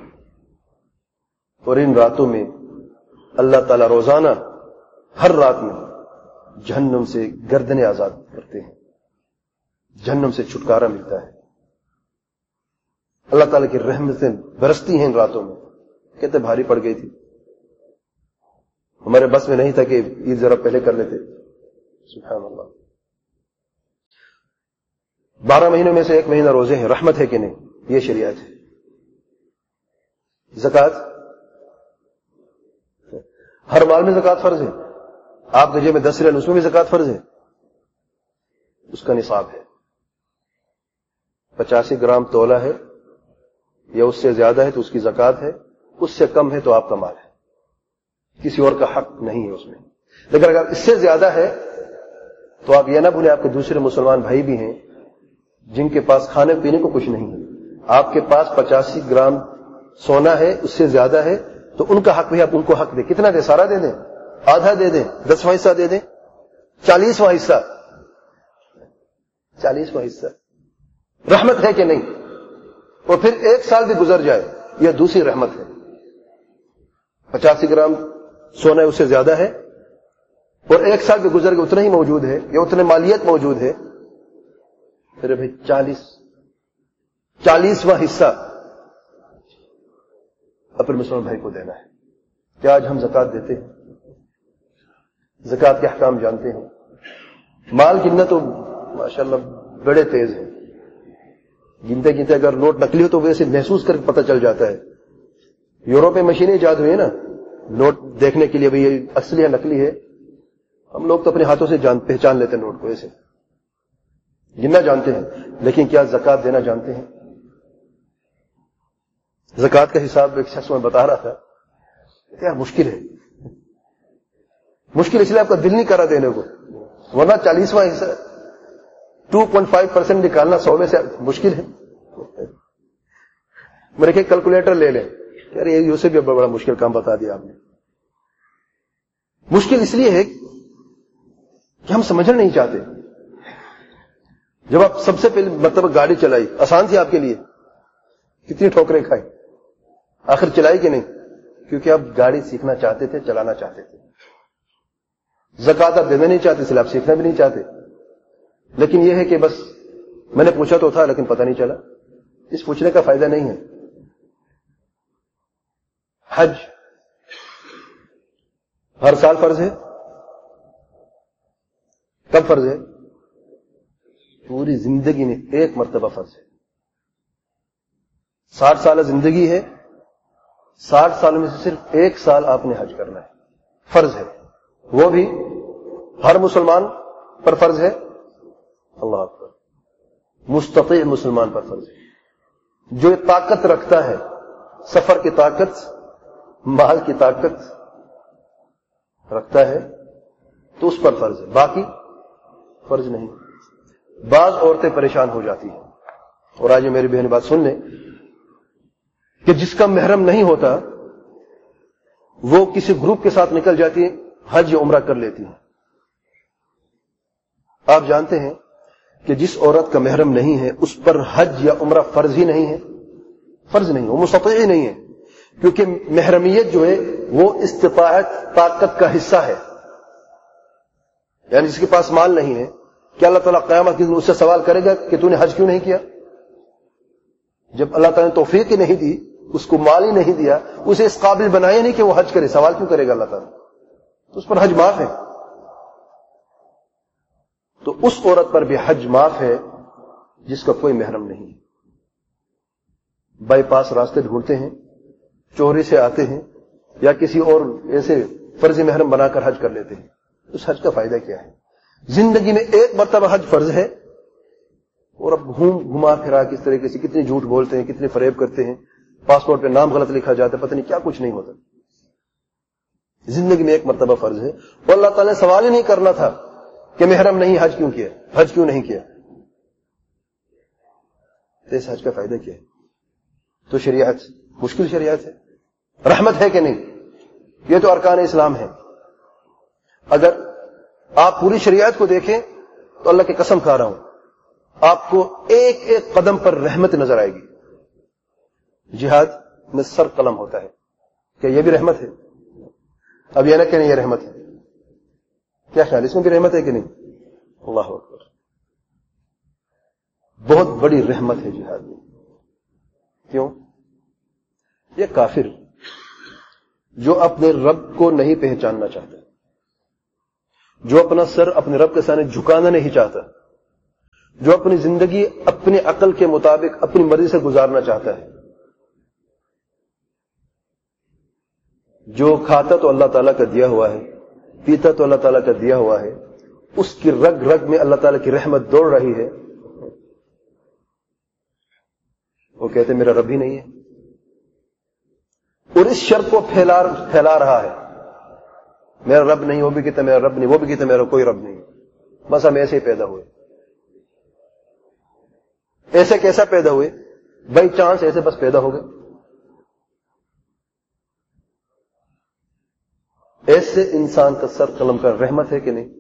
اور ان راتوں میں اللہ تعالی روزانہ ہر رات میں جہنم سے گردنیں آزاد کرتے ہیں، جہنم سے چھٹکارا ملتا ہے. اللہ تعالی کی رحمتیں برستی ہیں ان راتوں میں. کہتے بھاری پڑ گئی تھی، ہمارے بس میں نہیں تھا کہ عید ذرا پہلے کر لیتے. سبحان اللہ. بارہ مہینوں میں سے ایک مہینہ روزے ہیں، رحمت ہے کہ نہیں؟ یہ شریعت ہے. زکات، ہر مال میں زکات فرض ہے. آپ کے جیب میں دس ریال، اس میں بھی زکات فرض ہے. اس کا نصاب ہے، پچاسی گرام تولا ہے یا اس سے زیادہ ہے تو اس کی زکات ہے، اس سے کم ہے تو آپ کا مال ہے، کسی اور کا حق نہیں ہے اس میں. لیکن اگر اس سے زیادہ ہے تو آپ یہ نہ بھولیں آپ کے دوسرے مسلمان بھائی بھی ہیں جن کے پاس کھانے پینے کو کچھ نہیں ہے. آپ کے پاس پچاسی گرام سونا ہے، اس سے زیادہ ہے تو ان کا حق بھی آپ ان کو حق دیں. کتنا دیں؟ سارا دے دیں، آدھا دے دیں، دسواں حصہ دے دیں، چالیسواں حصہ، چالیسواں حصہ. رحمت ہے کہ نہیں؟ اور پھر ایک سال بھی گزر جائے، یہ دوسری رحمت ہے. پچاسی گرام سونا ہے، اس سے زیادہ ہے، اور ایک سال بھی گزر گئے اتنا ہی موجود ہے یا اتنے مالیت موجود ہے، پھر بھائی چالیس چالیسواں حصہ اپنے مسلمان بھائی کو دینا ہے. کیا آج ہم زکات دیتے ہیں؟ زکات کے احکام جانتے ہیں؟ مال گننا تو ماشاءاللہ بڑے تیز ہیں، گنتے گنتے اگر نوٹ نکلی ہو تو ویسے محسوس کر کے پتہ چل جاتا ہے. یورپ میں مشینیں ایجاد ہوئی ہیں نا نوٹ دیکھنے کے لیے، بھئی یہ اصلی ہے نکلی ہے. ہم لوگ تو اپنے ہاتھوں سے جان پہچان لیتے ہیں نوٹ کو، ایسے گننا جانتے ہیں، لیکن کیا زکات دینا جانتے ہیں؟ زکات کا حساب ایک شخص میں بتا رہا تھا، یار مشکل ہے، مشکل اس لیے آپ کا دل نہیں کرا دینے کو، ورنہ چالیسواں حصہ ٹو پوائنٹ فائیو پرسینٹ نکالنا سو میں سے مشکل ہے. میرے کہ کیلکولیٹر لے لیں، یار یہ اسے بھی بڑا مشکل کام بتا دیا آپ نے. مشکل اس لیے ہے کہ ہم سمجھنا نہیں چاہتے. جب آپ سب سے پہلے مطلب گاڑی چلائی، آسان تھی آپ کے لیے، کتنی ٹھوکریں کھائی، آخر چلائی کہ نہیں؟ کیونکہ آپ گاڑی سیکھنا چاہتے تھے، چلانا چاہتے تھے. زکات آپ دینا نہیں چاہتے، اس لیے آپ سیکھنا بھی نہیں چاہتے. لیکن یہ ہے کہ بس میں نے پوچھا تو تھا لیکن پتہ نہیں چلا. اس پوچھنے کا فائدہ نہیں ہے. حج ہر سال فرض ہے. کب فرض ہے؟ پوری زندگی میں ایک مرتبہ فرض ہے. ساٹھ سال زندگی ہے، ساٹھ سالوں میں سے صرف ایک سال آپ نے حج کرنا ہے، فرض ہے. وہ بھی ہر مسلمان پر فرض ہے. اللہ اکبر، مستطیع مسلمان پر فرض ہے. جو طاقت رکھتا ہے، سفر کی طاقت، مال کی طاقت رکھتا ہے تو اس پر فرض ہے، باقی فرض نہیں. بعض عورتیں پریشان ہو جاتی ہیں، اور آج میری بہن بات سن لیں کہ جس کا محرم نہیں ہوتا وہ کسی گروپ کے ساتھ نکل جاتی ہے، حج یا عمرہ کر لیتی ہے. آپ جانتے ہیں کہ جس عورت کا محرم نہیں ہے اس پر حج یا عمرہ فرض ہی نہیں ہے، فرض نہیں، وہ مستطیع ہی نہیں ہے. کیونکہ محرمیت جو ہے وہ استطاعت، طاقت کا حصہ ہے. یعنی جس کے پاس مال نہیں ہے، کیا اللہ تعالیٰ قیامت کے دن اس سے سوال کرے گا کہ تو نے حج کیوں نہیں کیا؟ جب اللہ تعالیٰ نے توفیق ہی نہیں دی، اس کو مال ہی نہیں دیا، اسے اس قابل بنایا نہیں کہ وہ حج کرے، سوال کیوں کرے گا اللہ تعالیٰ؟ تو اس پر حج معاف ہے. تو اس عورت پر بھی حج معاف ہے جس کا کوئی محرم نہیں ہے. بائی پاس راستے ڈھونڈتے ہیں، چوری سے آتے ہیں، یا کسی اور ایسے فرضی محرم بنا کر حج کر لیتے ہیں. اس حج کا فائدہ کیا ہے؟ زندگی میں ایک مرتبہ حج فرض ہے، اور اب گھوم گھما پھرا کس طریقے سے کتنی جھوٹ بولتے ہیں، کتنے فریب کرتے ہیں، پاسپورٹ پہ نام غلط لکھا جاتا ہے، پتہ نہیں کیا کچھ نہیں ہوتا. زندگی میں ایک مرتبہ فرض ہے، اور اللہ تعالیٰ نے سوال ہی نہیں کرنا تھا کہ محرم نہیں حج کیوں کیا، حج کیوں نہیں کیا. تو اس حج کا فائدہ کیا ہے؟ تو شریعت مشکل شریعت ہے. رحمت ہے کہ نہیں؟ یہ تو ارکان اسلام ہے. اگر آپ پوری شریعت کو دیکھیں تو اللہ کی قسم کھا رہا ہوں آپ کو ایک ایک قدم پر رحمت نظر آئے گی. جہاد میں سر قلم ہوتا ہے، کیا یہ بھی رحمت ہے؟ اب یہ نہ کہنے یہ رحمت ہے، کیا خیال اس میں بھی رحمت ہے کہ نہیں؟ اللہ اکبر، بہت بڑی رحمت ہے جہاد میں. کیوں؟ یہ کافر جو اپنے رب کو نہیں پہچاننا چاہتا، جو اپنا سر اپنے رب کے سامنے جھکانا نہیں چاہتا، جو اپنی زندگی اپنی عقل کے مطابق اپنی مرضی سے گزارنا چاہتا ہے، جو کھاتا تو اللہ تعالیٰ کا دیا ہوا ہے، پیتا تو اللہ تعالیٰ کا دیا ہوا ہے، اس کی رگ رگ میں اللہ تعالیٰ کی رحمت دوڑ رہی ہے، وہ کہتے میرا رب ہی نہیں ہے، اور اس شر کو پھیلا پھیلا رہا ہے، میرا رب نہیں، وہ بھی کہتا میرا رب نہیں، وہ بھی کہتا میرا کوئی رب نہیں، بس ہم ایسے ہی پیدا ہوئے۔ ایسے کیسا پیدا ہوئے؟ بائی چانس ایسے بس پیدا ہو گئے۔ ایسے انسان کا سر قلم کا رحمت ہے کہ نہیں؟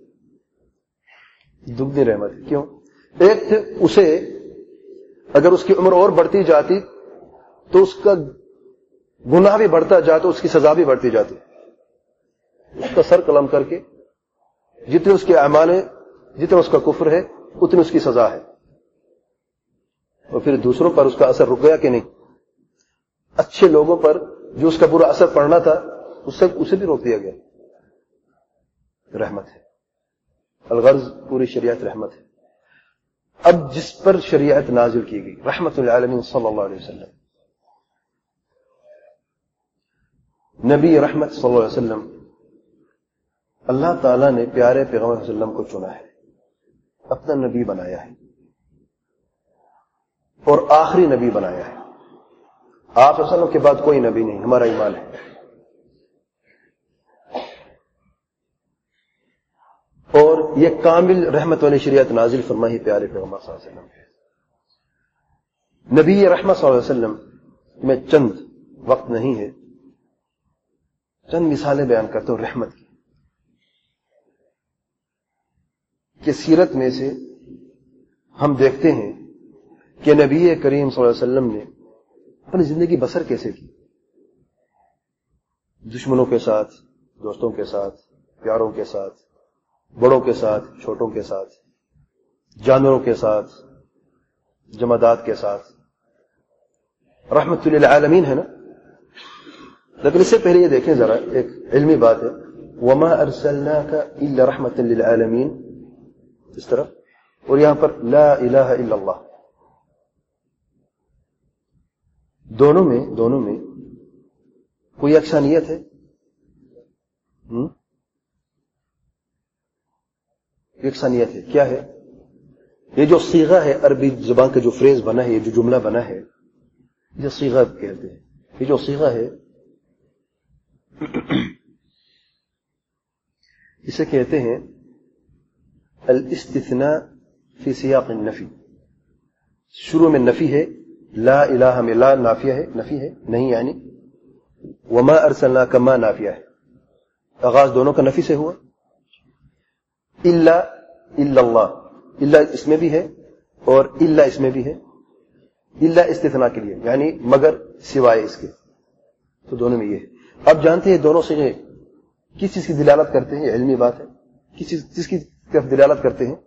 دگنی رحمت ہے۔ کیوں؟ ایک تھے اسے اگر اس کی عمر اور بڑھتی جاتی تو اس کا گناہ بھی بڑھتا جاتا، اس کی سزا بھی بڑھتی جاتی۔ اس کا سر قلم کر کے جتنے اس کے اعمال ہیں، جتنا اس کا کفر ہے، اتنی اس کی سزا ہے، اور پھر دوسروں پر اس کا اثر رک گیا کہ نہیں؟ اچھے لوگوں پر جو اس کا برا اثر پڑنا تھا اس سے اسے بھی روک دیا گیا۔ رحمت ہے، الغرض پوری شریعت رحمت ہے۔ اب جس پر شریعت نازل کی گئی، رحمت للعالمین صلی اللہ علیہ وسلم، نبی رحمت صلی اللہ علیہ وسلم، اللہ تعالیٰ نے پیارے پیغمبر صلی اللہ علیہ وسلم کو چنا ہے، اپنا نبی بنایا ہے، اور آخری نبی بنایا ہے۔ آپ صلی اللہ علیہ وسلم کے بعد کوئی نبی نہیں، ہمارا ایمان ہے۔ اور یہ کامل رحمت والی شریعت نازل فرمائی پیارے پیغمبر صلی اللہ علیہ وسلم۔ نبی رحمت صلی اللہ علیہ وسلم میں چند وقت نہیں ہے، چند مثالیں بیان کرتا ہوں رحمت کی، کہ سیرت میں سے ہم دیکھتے ہیں کہ نبی کریم صلی اللہ علیہ وسلم نے اپنی زندگی بسر کیسے کی، دشمنوں کے ساتھ، دوستوں کے ساتھ، پیاروں کے ساتھ، بڑوں کے ساتھ، چھوٹوں کے ساتھ، جانوروں کے ساتھ، جمادات کے ساتھ، رحمت للعالمین ہے نا۔ لیکن اس سے پہلے یہ دیکھیں ذرا، ایک علمی بات ہے، وما ارسلناک الا رحمت للعالمین، اس طرح، اور یہاں پر لا الہ الا اللہ، دونوں میں دونوں میں کوئی یکسانیت ہے؟ ہم؟ یکسانیت ہے، کیا ہے؟ یہ جو صیغہ ہے، عربی زبان کا جو فریز بنا ہے، یہ جو جملہ بنا ہے، یہ صیغہ کہتے ہیں۔ یہ جو صیغہ ہے اسے کہتے ہیں الاستثناء فی سیاق النفی۔ شروع میں نفی ہے، لا الہ میں لا نافیہ ہے، نفی ہے نہیں، یعنی وما ارسلناک ما نافیہ ہے، آغاز دونوں کا نفی سے ہوا۔ الا الا اللہ، الا اس میں بھی ہے اور الا اس میں بھی ہے، الا استثناء کے لیے، یعنی مگر سوائے اس کے، تو دونوں میں یہ ہے۔ اب جانتے ہیں دونوں صیغے کس چیز کی دلالت کرتے ہیں؟ علمی بات ہے، کس چیز کس کی طرف دلالت کرتے ہیں؟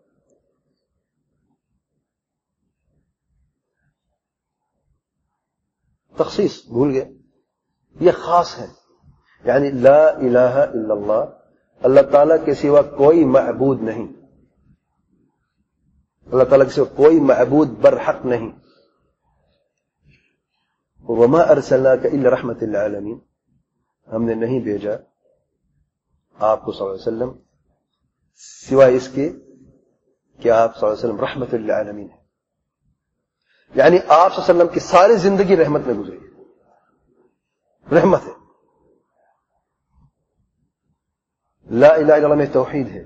تخصیص، بھول گئے، یہ خاص ہے، یعنی لا الہ الا اللہ، اللہ تعالیٰ کے سوا کوئی معبود نہیں، اللہ تعالیٰ کے سوا کوئی معبود برحق نہیں۔ وما ارسلناک الا رحمت للعالمین، ہم نے نہیں بھیجا آپ کو صلی اللہ علیہ وسلم سوائے اس کے کہ آپ صلی اللہ علیہ وسلم رحمت للعالمین ہے، یعنی آپ صلی اللہ علیہ وسلم کی ساری زندگی رحمت میں گزری ہے، رحمت ہے۔ لا الہ الا اللہ میں توحید ہے،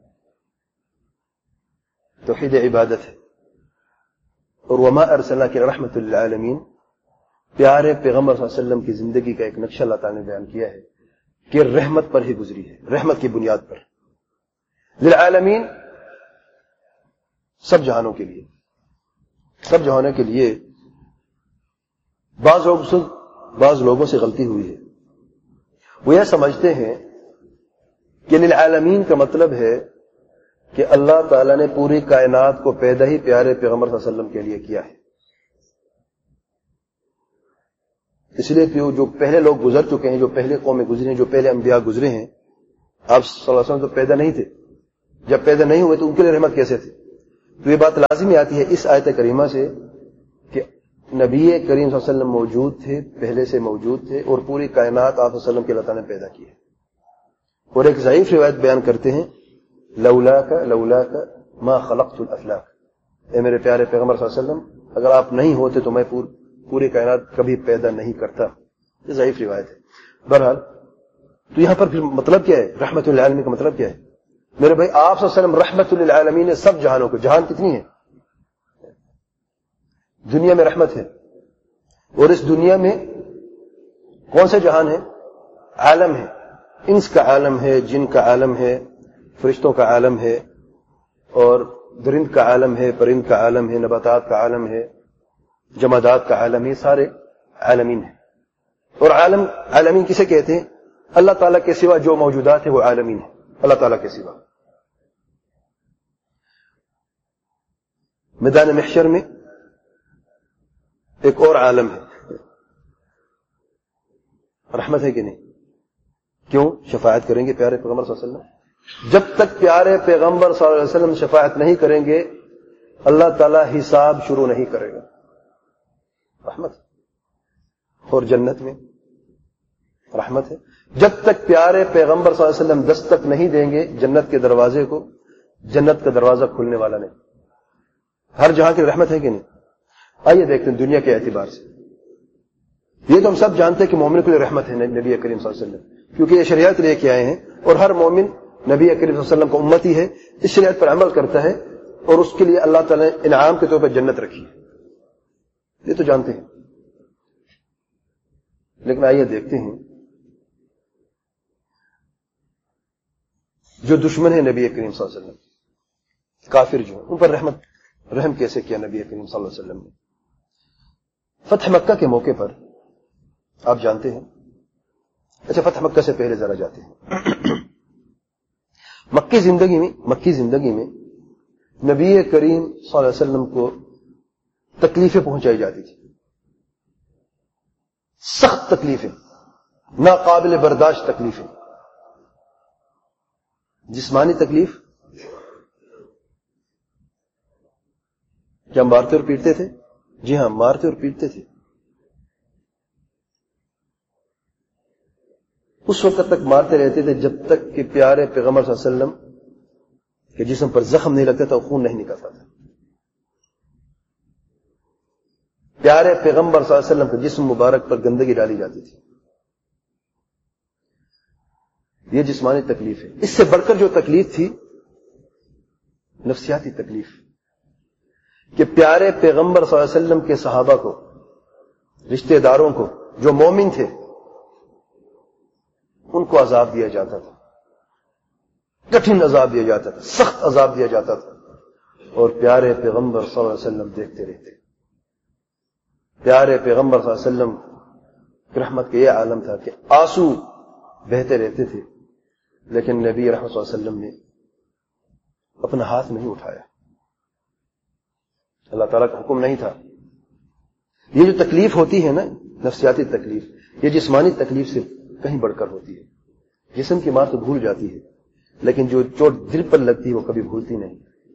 توحید عبادت ہے، اور وما ارسلناک الا رحمت للعالمین، پیارے پیغمبر صلی اللہ علیہ وسلم کی زندگی کا ایک نقشہ اللہ تعالیٰ نے بیان کیا ہے کہ رحمت پر ہی گزری ہے، رحمت کی بنیاد پر، للعالمین، سب جہانوں کے لیے، سب جہانوں کے لیے۔ بعض لوگ سے بعض لوگوں سے غلطی ہوئی ہے، وہ یہ سمجھتے ہیں کہ للعالمین کا مطلب ہے کہ اللہ تعالیٰ نے پوری کائنات کو پیدا ہی پیارے پیغمبر صلی اللہ علیہ وسلم کے لیے کیا ہے، اس لیے کہ جو پہلے لوگ گزر چکے ہیں، جو پہلے قومیں گزری ہیں، جو پہلے انبیاء گزرے ہیں، آپ صلی اللہ علیہ وسلم تو پیدا نہیں تھے، جب پیدا نہیں ہوئے تو ان کے لیے رحمت کیسے تھی؟ تو یہ بات لازمی آتی ہے اس آیت کریمہ سے کہ نبی کریم صلی اللہ علیہ وسلم موجود تھے، پہلے سے موجود تھے، اور پوری کائنات آپ صلی اللہ علیہ وسلم کے اللہ تعالیٰ نے پیدا کی ہے. اور ایک ضعیف روایت بیان کرتے ہیں لولاک لولاک ما خلقت الافلاک، اے میرے پیارے پیغمبر صلی اللہ علیہ وسلم اگر آپ نہیں ہوتے تو میں پوری کائنات کبھی پیدا نہیں کرتا. یہ ضعیف روایت ہے. بہرحال تو یہاں پر پھر مطلب کیا ہے؟ رحمت للعالمین کا مطلب کیا ہے؟ میرے بھائی آپ صلی اللہ علیہ وسلم رحمت للعالمین ہے سب جہانوں کو. جہان کتنی ہے؟ دنیا میں رحمت ہے، اور اس دنیا میں کون سے جہان ہے؟ عالم ہے. انس کا عالم ہے، جن کا عالم ہے، فرشتوں کا عالم ہے، اور درند کا عالم ہے، پرند کا عالم ہے، نباتات کا عالم ہے، جمادات کا عالم ہے. سارے عالمین ہیں. اور عالم عالمین کسے کہتے ہیں؟ اللہ تعالیٰ کے سوا جو موجودات ہیں وہ عالمین ہیں. اللہ تعالیٰ کے سوا. میدان محشر میں ایک اور عالم ہے، رحمت ہے کہ نہیں؟ کیوں؟ شفاعت کریں گے پیارے پیغمبر صلی اللہ علیہ وسلم. جب تک پیارے پیغمبر صلی اللہ علیہ وسلم شفاعت نہیں کریں گے اللہ تعالیٰ حساب شروع نہیں کرے گا. رحمت. اور جنت میں رحمت ہے. جب تک پیارے پیغمبر صلی اللہ علیہ وسلم دستک نہیں دیں گے جنت کے دروازے کو، جنت کا دروازہ کھلنے والا نہیں. ہر جہاں کی رحمت ہے کہ نہیں؟ آئیے دیکھتے ہیں دنیا کے اعتبار سے. یہ تو ہم سب جانتے ہیں کہ مومن کے لیے رحمت ہے نبی کریم صلی اللہ علیہ وسلم، کیونکہ یہ شریعت لے کے آئے ہیں، اور ہر مومن نبی کریم صلی اللہ علیہ وسلم کا امتی ہے، اس شریعت پر عمل کرتا ہے، اور اس کے لیے اللہ تعالیٰ نے انعام کے طور پر جنت رکھی ہے. یہ تو جانتے ہیں. لیکن آئیے دیکھتے ہیں جو دشمن ہے نبی کریم صلی اللہ علیہ وسلم، کافر جو ان پر رحمت رحم کیسے کیا نبی کریم صلی اللہ علیہ وسلم نے؟ فتح مکہ کے موقع پر آپ جانتے ہیں. اچھا فتح مکہ سے پہلے ذرا جاتے ہیں. مکی زندگی میں مکی زندگی میں نبی کریم صلی اللہ علیہ وسلم کو تکلیفیں پہنچائی جاتی تھی، سخت تکلیفیں، ناقابل برداشت تکلیفیں. جسمانی تکلیف، کیا مارتے اور پیٹتے تھے؟ جی ہاں، مارتے اور پیٹتے تھے. اس وقت تک مارتے رہتے تھے جب تک کہ پیارے پیغمبر صلی اللہ علیہ وسلم کے جسم پر زخم نہیں لگتا تھا، خون نہیں نکلتا تھا. پیارے پیغمبر صلی اللہ علیہ وسلم کے جسم مبارک پر گندگی ڈالی جاتی تھی. یہ جسمانی تکلیف ہے. اس سے بڑھ کر جو تکلیف تھی نفسیاتی تکلیف، کہ پیارے پیغمبر صلی اللہ علیہ وسلم کے صحابہ کو، رشتہ داروں کو جو مومن تھے، ان کو عذاب دیا جاتا تھا، کٹھن عذاب دیا جاتا تھا، سخت عذاب دیا جاتا تھا، اور پیارے پیغمبر صلی اللہ علیہ وسلم دیکھتے رہتے. پیارے پیغمبر صلی اللہ علیہ وسلم کی رحمت کا یہ عالم تھا کہ آنسو بہتے رہتے تھے، لیکن نبی رحمت صلی اللہ علیہ وسلم نے اپنا ہاتھ نہیں اٹھایا. اللہ تعالیٰ کا حکم نہیں تھا. یہ جو تکلیف ہوتی ہے نا، نفسیاتی تکلیف، یہ جسمانی تکلیف سے کہیں بڑھ کر ہوتی ہے. جسم کی مار تو بھول جاتی ہے، لیکن جو چوٹ دل پر لگتی ہے وہ کبھی بھولتی نہیں.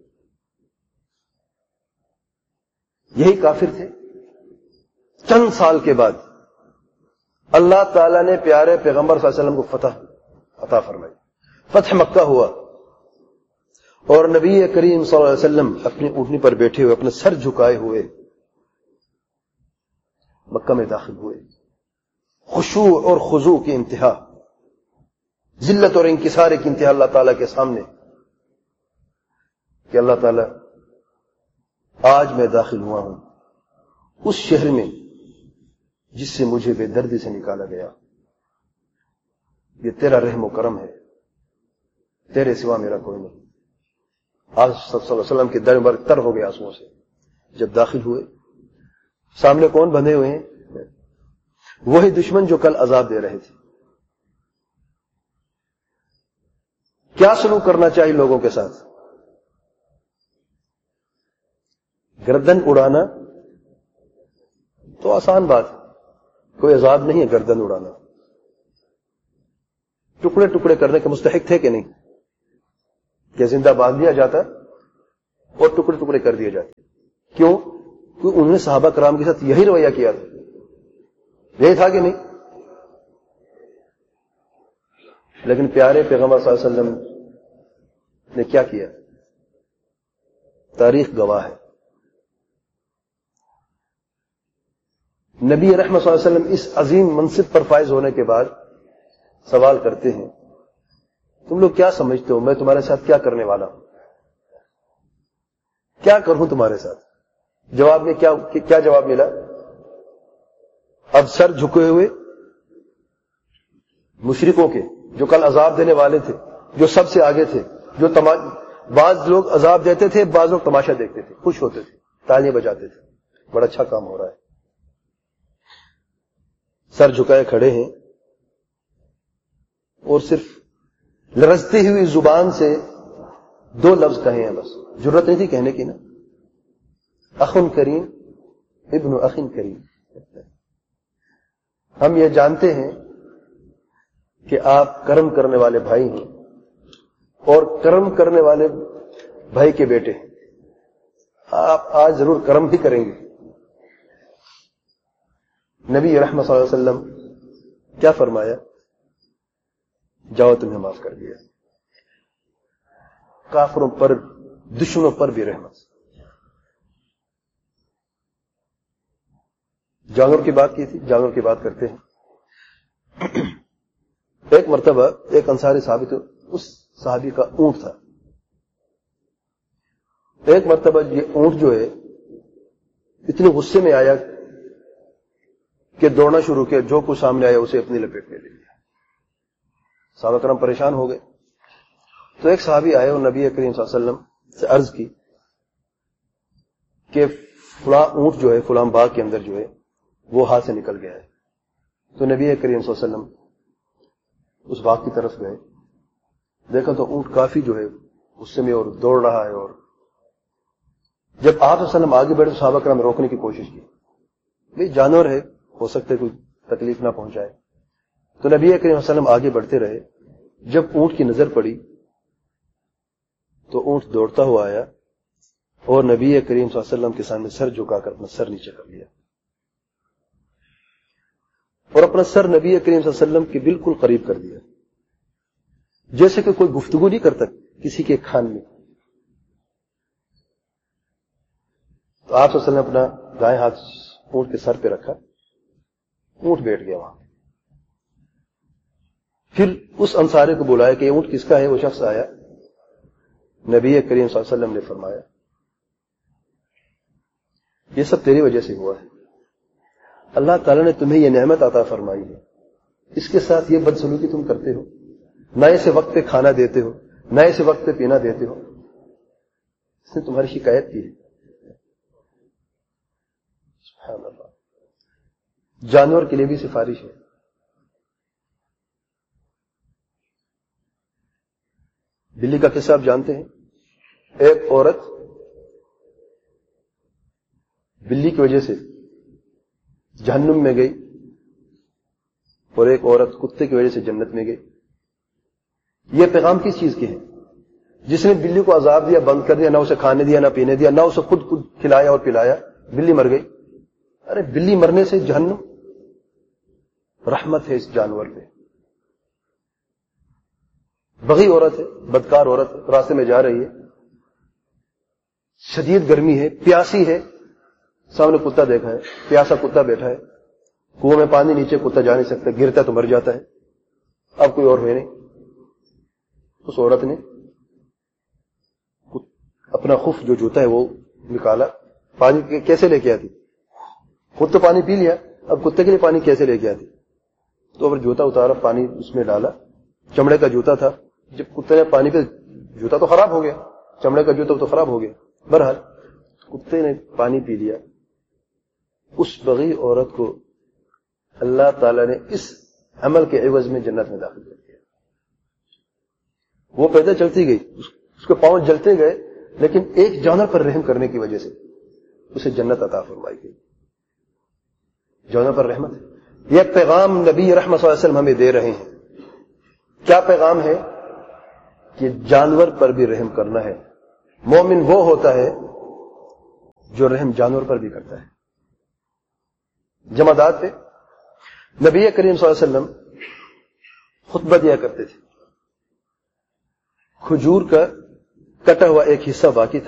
یہی کافر تھے. چند سال کے بعد اللہ تعالیٰ نے پیارے پیغمبر صلی اللہ علیہ وسلم کو فتح عطا فرمائی. فتح مکہ ہوا، اور نبی کریم صلی اللہ علیہ وسلم اپنی اونٹنی پر بیٹھے ہوئے، اپنے سر جھکائے ہوئے مکہ میں داخل ہوئے. خشوع اور خضوع کی انتہا، ذلت اور انکسار کی انتہا اللہ تعالیٰ کے سامنے، کہ اللہ تعالیٰ آج میں داخل ہوا ہوں اس شہر میں جس سے مجھے بے دردی سے نکالا گیا. یہ تیرا رحم و کرم ہے، تیرے سوا میرا کوئی نہیں. آج صلی اللہ علیہ وسلم کے در بر تر ہو گیا آنسوؤں سے. جب داخل ہوئے سامنے کون بندھے ہوئے ہیں؟ وہی دشمن جو کل عذاب دے رہے تھے. کیا سلوک کرنا چاہیے لوگوں کے ساتھ؟ گردن اڑانا تو آسان بات ہے، کوئی عذاب نہیں ہے گردن اڑانا. ٹکڑے ٹکڑے کرنے کے مستحق تھے کہ نہیں؟ کیا زندہ باندھ دیا جاتا؟ اور ٹکڑے ٹکڑے کر دیے جاتے. کیوں؟ کیونکہ انہوں نے صحابہ کرام کے ساتھ یہی رویہ کیا تھا. یہی تھا کہ نہیں؟ لیکن پیارے پیغمبر صلی اللہ علیہ وسلم نے کیا کیا؟ تاریخ گواہ ہے. نبی رحمت صلی اللہ علیہ وسلم اس عظیم منصب پر فائز ہونے کے بعد سوال کرتے ہیں، تم لوگ کیا سمجھتے ہو میں تمہارے ساتھ کیا کرنے والا ہوں؟ کیا کروں تمہارے ساتھ؟ جواب میں کیا کیا جواب ملا؟ اب سر جھکے ہوئے مشرکوں کے جو کل عذاب دینے والے تھے، جو سب سے آگے تھے، جو تما... بعض لوگ عذاب دیتے تھے، بعض لوگ تماشا دیکھتے تھے، خوش ہوتے تھے، تالیاں بجاتے تھے، بڑا اچھا کام ہو رہا ہے. سر جھکائے کھڑے ہیں اور صرف لرزتی ہوئی زبان سے دو لفظ کہے ہیں، بس جرت نہیں تھی کہنے کی نا، اخن کریم ابن اخن کریم. ہم یہ جانتے ہیں کہ آپ کرم کرنے والے بھائی ہیں اور کرم کرنے والے بھائی کے بیٹے ہیں. آپ آج ضرور کرم بھی کریں گے. نبی رحمت صلی اللہ علیہ وسلم کیا فرمایا؟ جاؤ تمہیں معاف کر دیا. کافروں پر دشمنوں پر بھی رحمت. جانور کی بات کی تھی، جانور کی بات کرتے ہیں. ایک مرتبہ ایک انصاری صحابی تھا، اس صحابی کا اونٹ تھا. ایک مرتبہ یہ اونٹ جو ہے اتنے غصے میں آیا کہ دوڑنا شروع کیا، جو کچھ سامنے آیا اسے اپنی لپیٹ میں لے لیا. صحابہ کرام پریشان ہو گئے. تو ایک صحابی آئے اور نبی کریم صلی اللہ علیہ وسلم سے عرض کی کہ فلاں اونٹ جو ہے فلاں باغ کے اندر جو ہے وہ ہاتھ سے نکل گیا ہے. تو نبی کریم صلی اللہ علیہ وسلم اس باغ کی طرف گئے، دیکھا تو اونٹ کافی جو ہے غصے میں اور دوڑ رہا ہے. اور جب آپ صلی اللہ علیہ وسلم آگے بڑھے تو صحابہ کرام روکنے کی کوشش کی. بھئی جانور ہے، ہو سکتا ہے کوئی تکلیف نہ پہنچائے. تو نبی کریم صلی اللہ علیہ وسلم آگے بڑھتے رہے. جب اونٹ کی نظر پڑی تو اونٹ دوڑتا ہوا آیا اور نبی کریم صلی اللہ علیہ وسلم کے سامنے سر جھکا کر اپنا سر نیچے کر لیا اور اپنا سر نبی کریم صلی اللہ علیہ وسلم کے بالکل قریب کر دیا، جیسے کہ کوئی گفتگو نہیں کرتا کسی کے کان میں. تو آپ صلی اللہ علیہ وسلم نے اپنا دائیں ہاتھ اونٹ کے سر پہ رکھا، اونٹ بیٹھ گیا وہاں. پھر اس انصاری کو بلایا کہ یہ اونٹ کس کا ہے. وہ شخص آیا، نبی کریم صلی اللہ علیہ وسلم نے فرمایا یہ سب تیری وجہ سے ہوا ہے. اللہ تعالیٰ نے تمہیں یہ نعمت عطا فرمائی ہے، اس کے ساتھ یہ بدسلوکی تم کرتے ہو، نہ اسے وقت پہ کھانا دیتے ہو، نہ اسے وقت پہ پینا دیتے ہو. اس نے تمہاری شکایت کی ہے. سبحان اللہ. جانور کے لیے بھی سفارش ہے. بلی کا قصہ آپ جانتے ہیں. ایک عورت بلی کی وجہ سے جہنم میں گئی اور ایک عورت کتے کی وجہ سے جنت میں گئی. یہ پیغام کس چیز کے ہے؟ جس نے بلی کو عذاب دیا، بند کر دیا، نہ اسے کھانے دیا، نہ پینے دیا، نہ اسے خود خود کھلایا اور پلایا، بلی مر گئی. ارے بلی مرنے سے جہنم، رحمت ہے اس جانور پہ. بغی عورت ہے، بدکار عورت ہے، راستے میں جا رہی ہے، شدید گرمی ہے، پیاسی ہے، سامنے کتا دیکھا ہے، پیاسا کتا بیٹھا ہے، کنویں میں پانی نیچے کتا جا نہیں سکتا، گرتا تو مر جاتا ہے. اب کوئی اور ہے نہیں. اس عورت نے اپنا خف جو جوتا ہے وہ نکالا. پانی کیسے لے کے آتی؟ خود تو پانی پی لیا، اب کتے کے لیے پانی کیسے لے کے آتی؟ تو پھر جوتا اتارا، پانی اس میں ڈالا. چمڑے کا جوتا تھا، جب کتے نے پانی پہ جوتا تو خراب ہو گیا، چمڑے کا جوتا تو خراب ہو گیا. بہرحال کتے نے پانی پی لیا. اس بغی عورت کو اللہ تعالی نے اس عمل کے عوض میں جنت میں داخل کر دیا. وہ پیدل چلتی گئی، اس کے پاؤں جلتے گئے، لیکن ایک جانور پر رحم کرنے کی وجہ سے اسے جنت عطا فرمائی گئی. جانور پر رحمت ہے. یہ پیغام نبی رحمت صلی اللہ علیہ وسلم ہمیں دے رہے ہیں. کیا پیغام ہے؟ کہ جانور پر بھی رحم کرنا ہے، مومن وہ ہوتا ہے جو رحم جانور پر بھی کرتا ہے. جمادات پہ نبی کریم صلی اللہ علیہ وسلم خطبہ دیا کرتے تھے. کھجور کا کٹا ہوا ایک حصہ باقی تھا.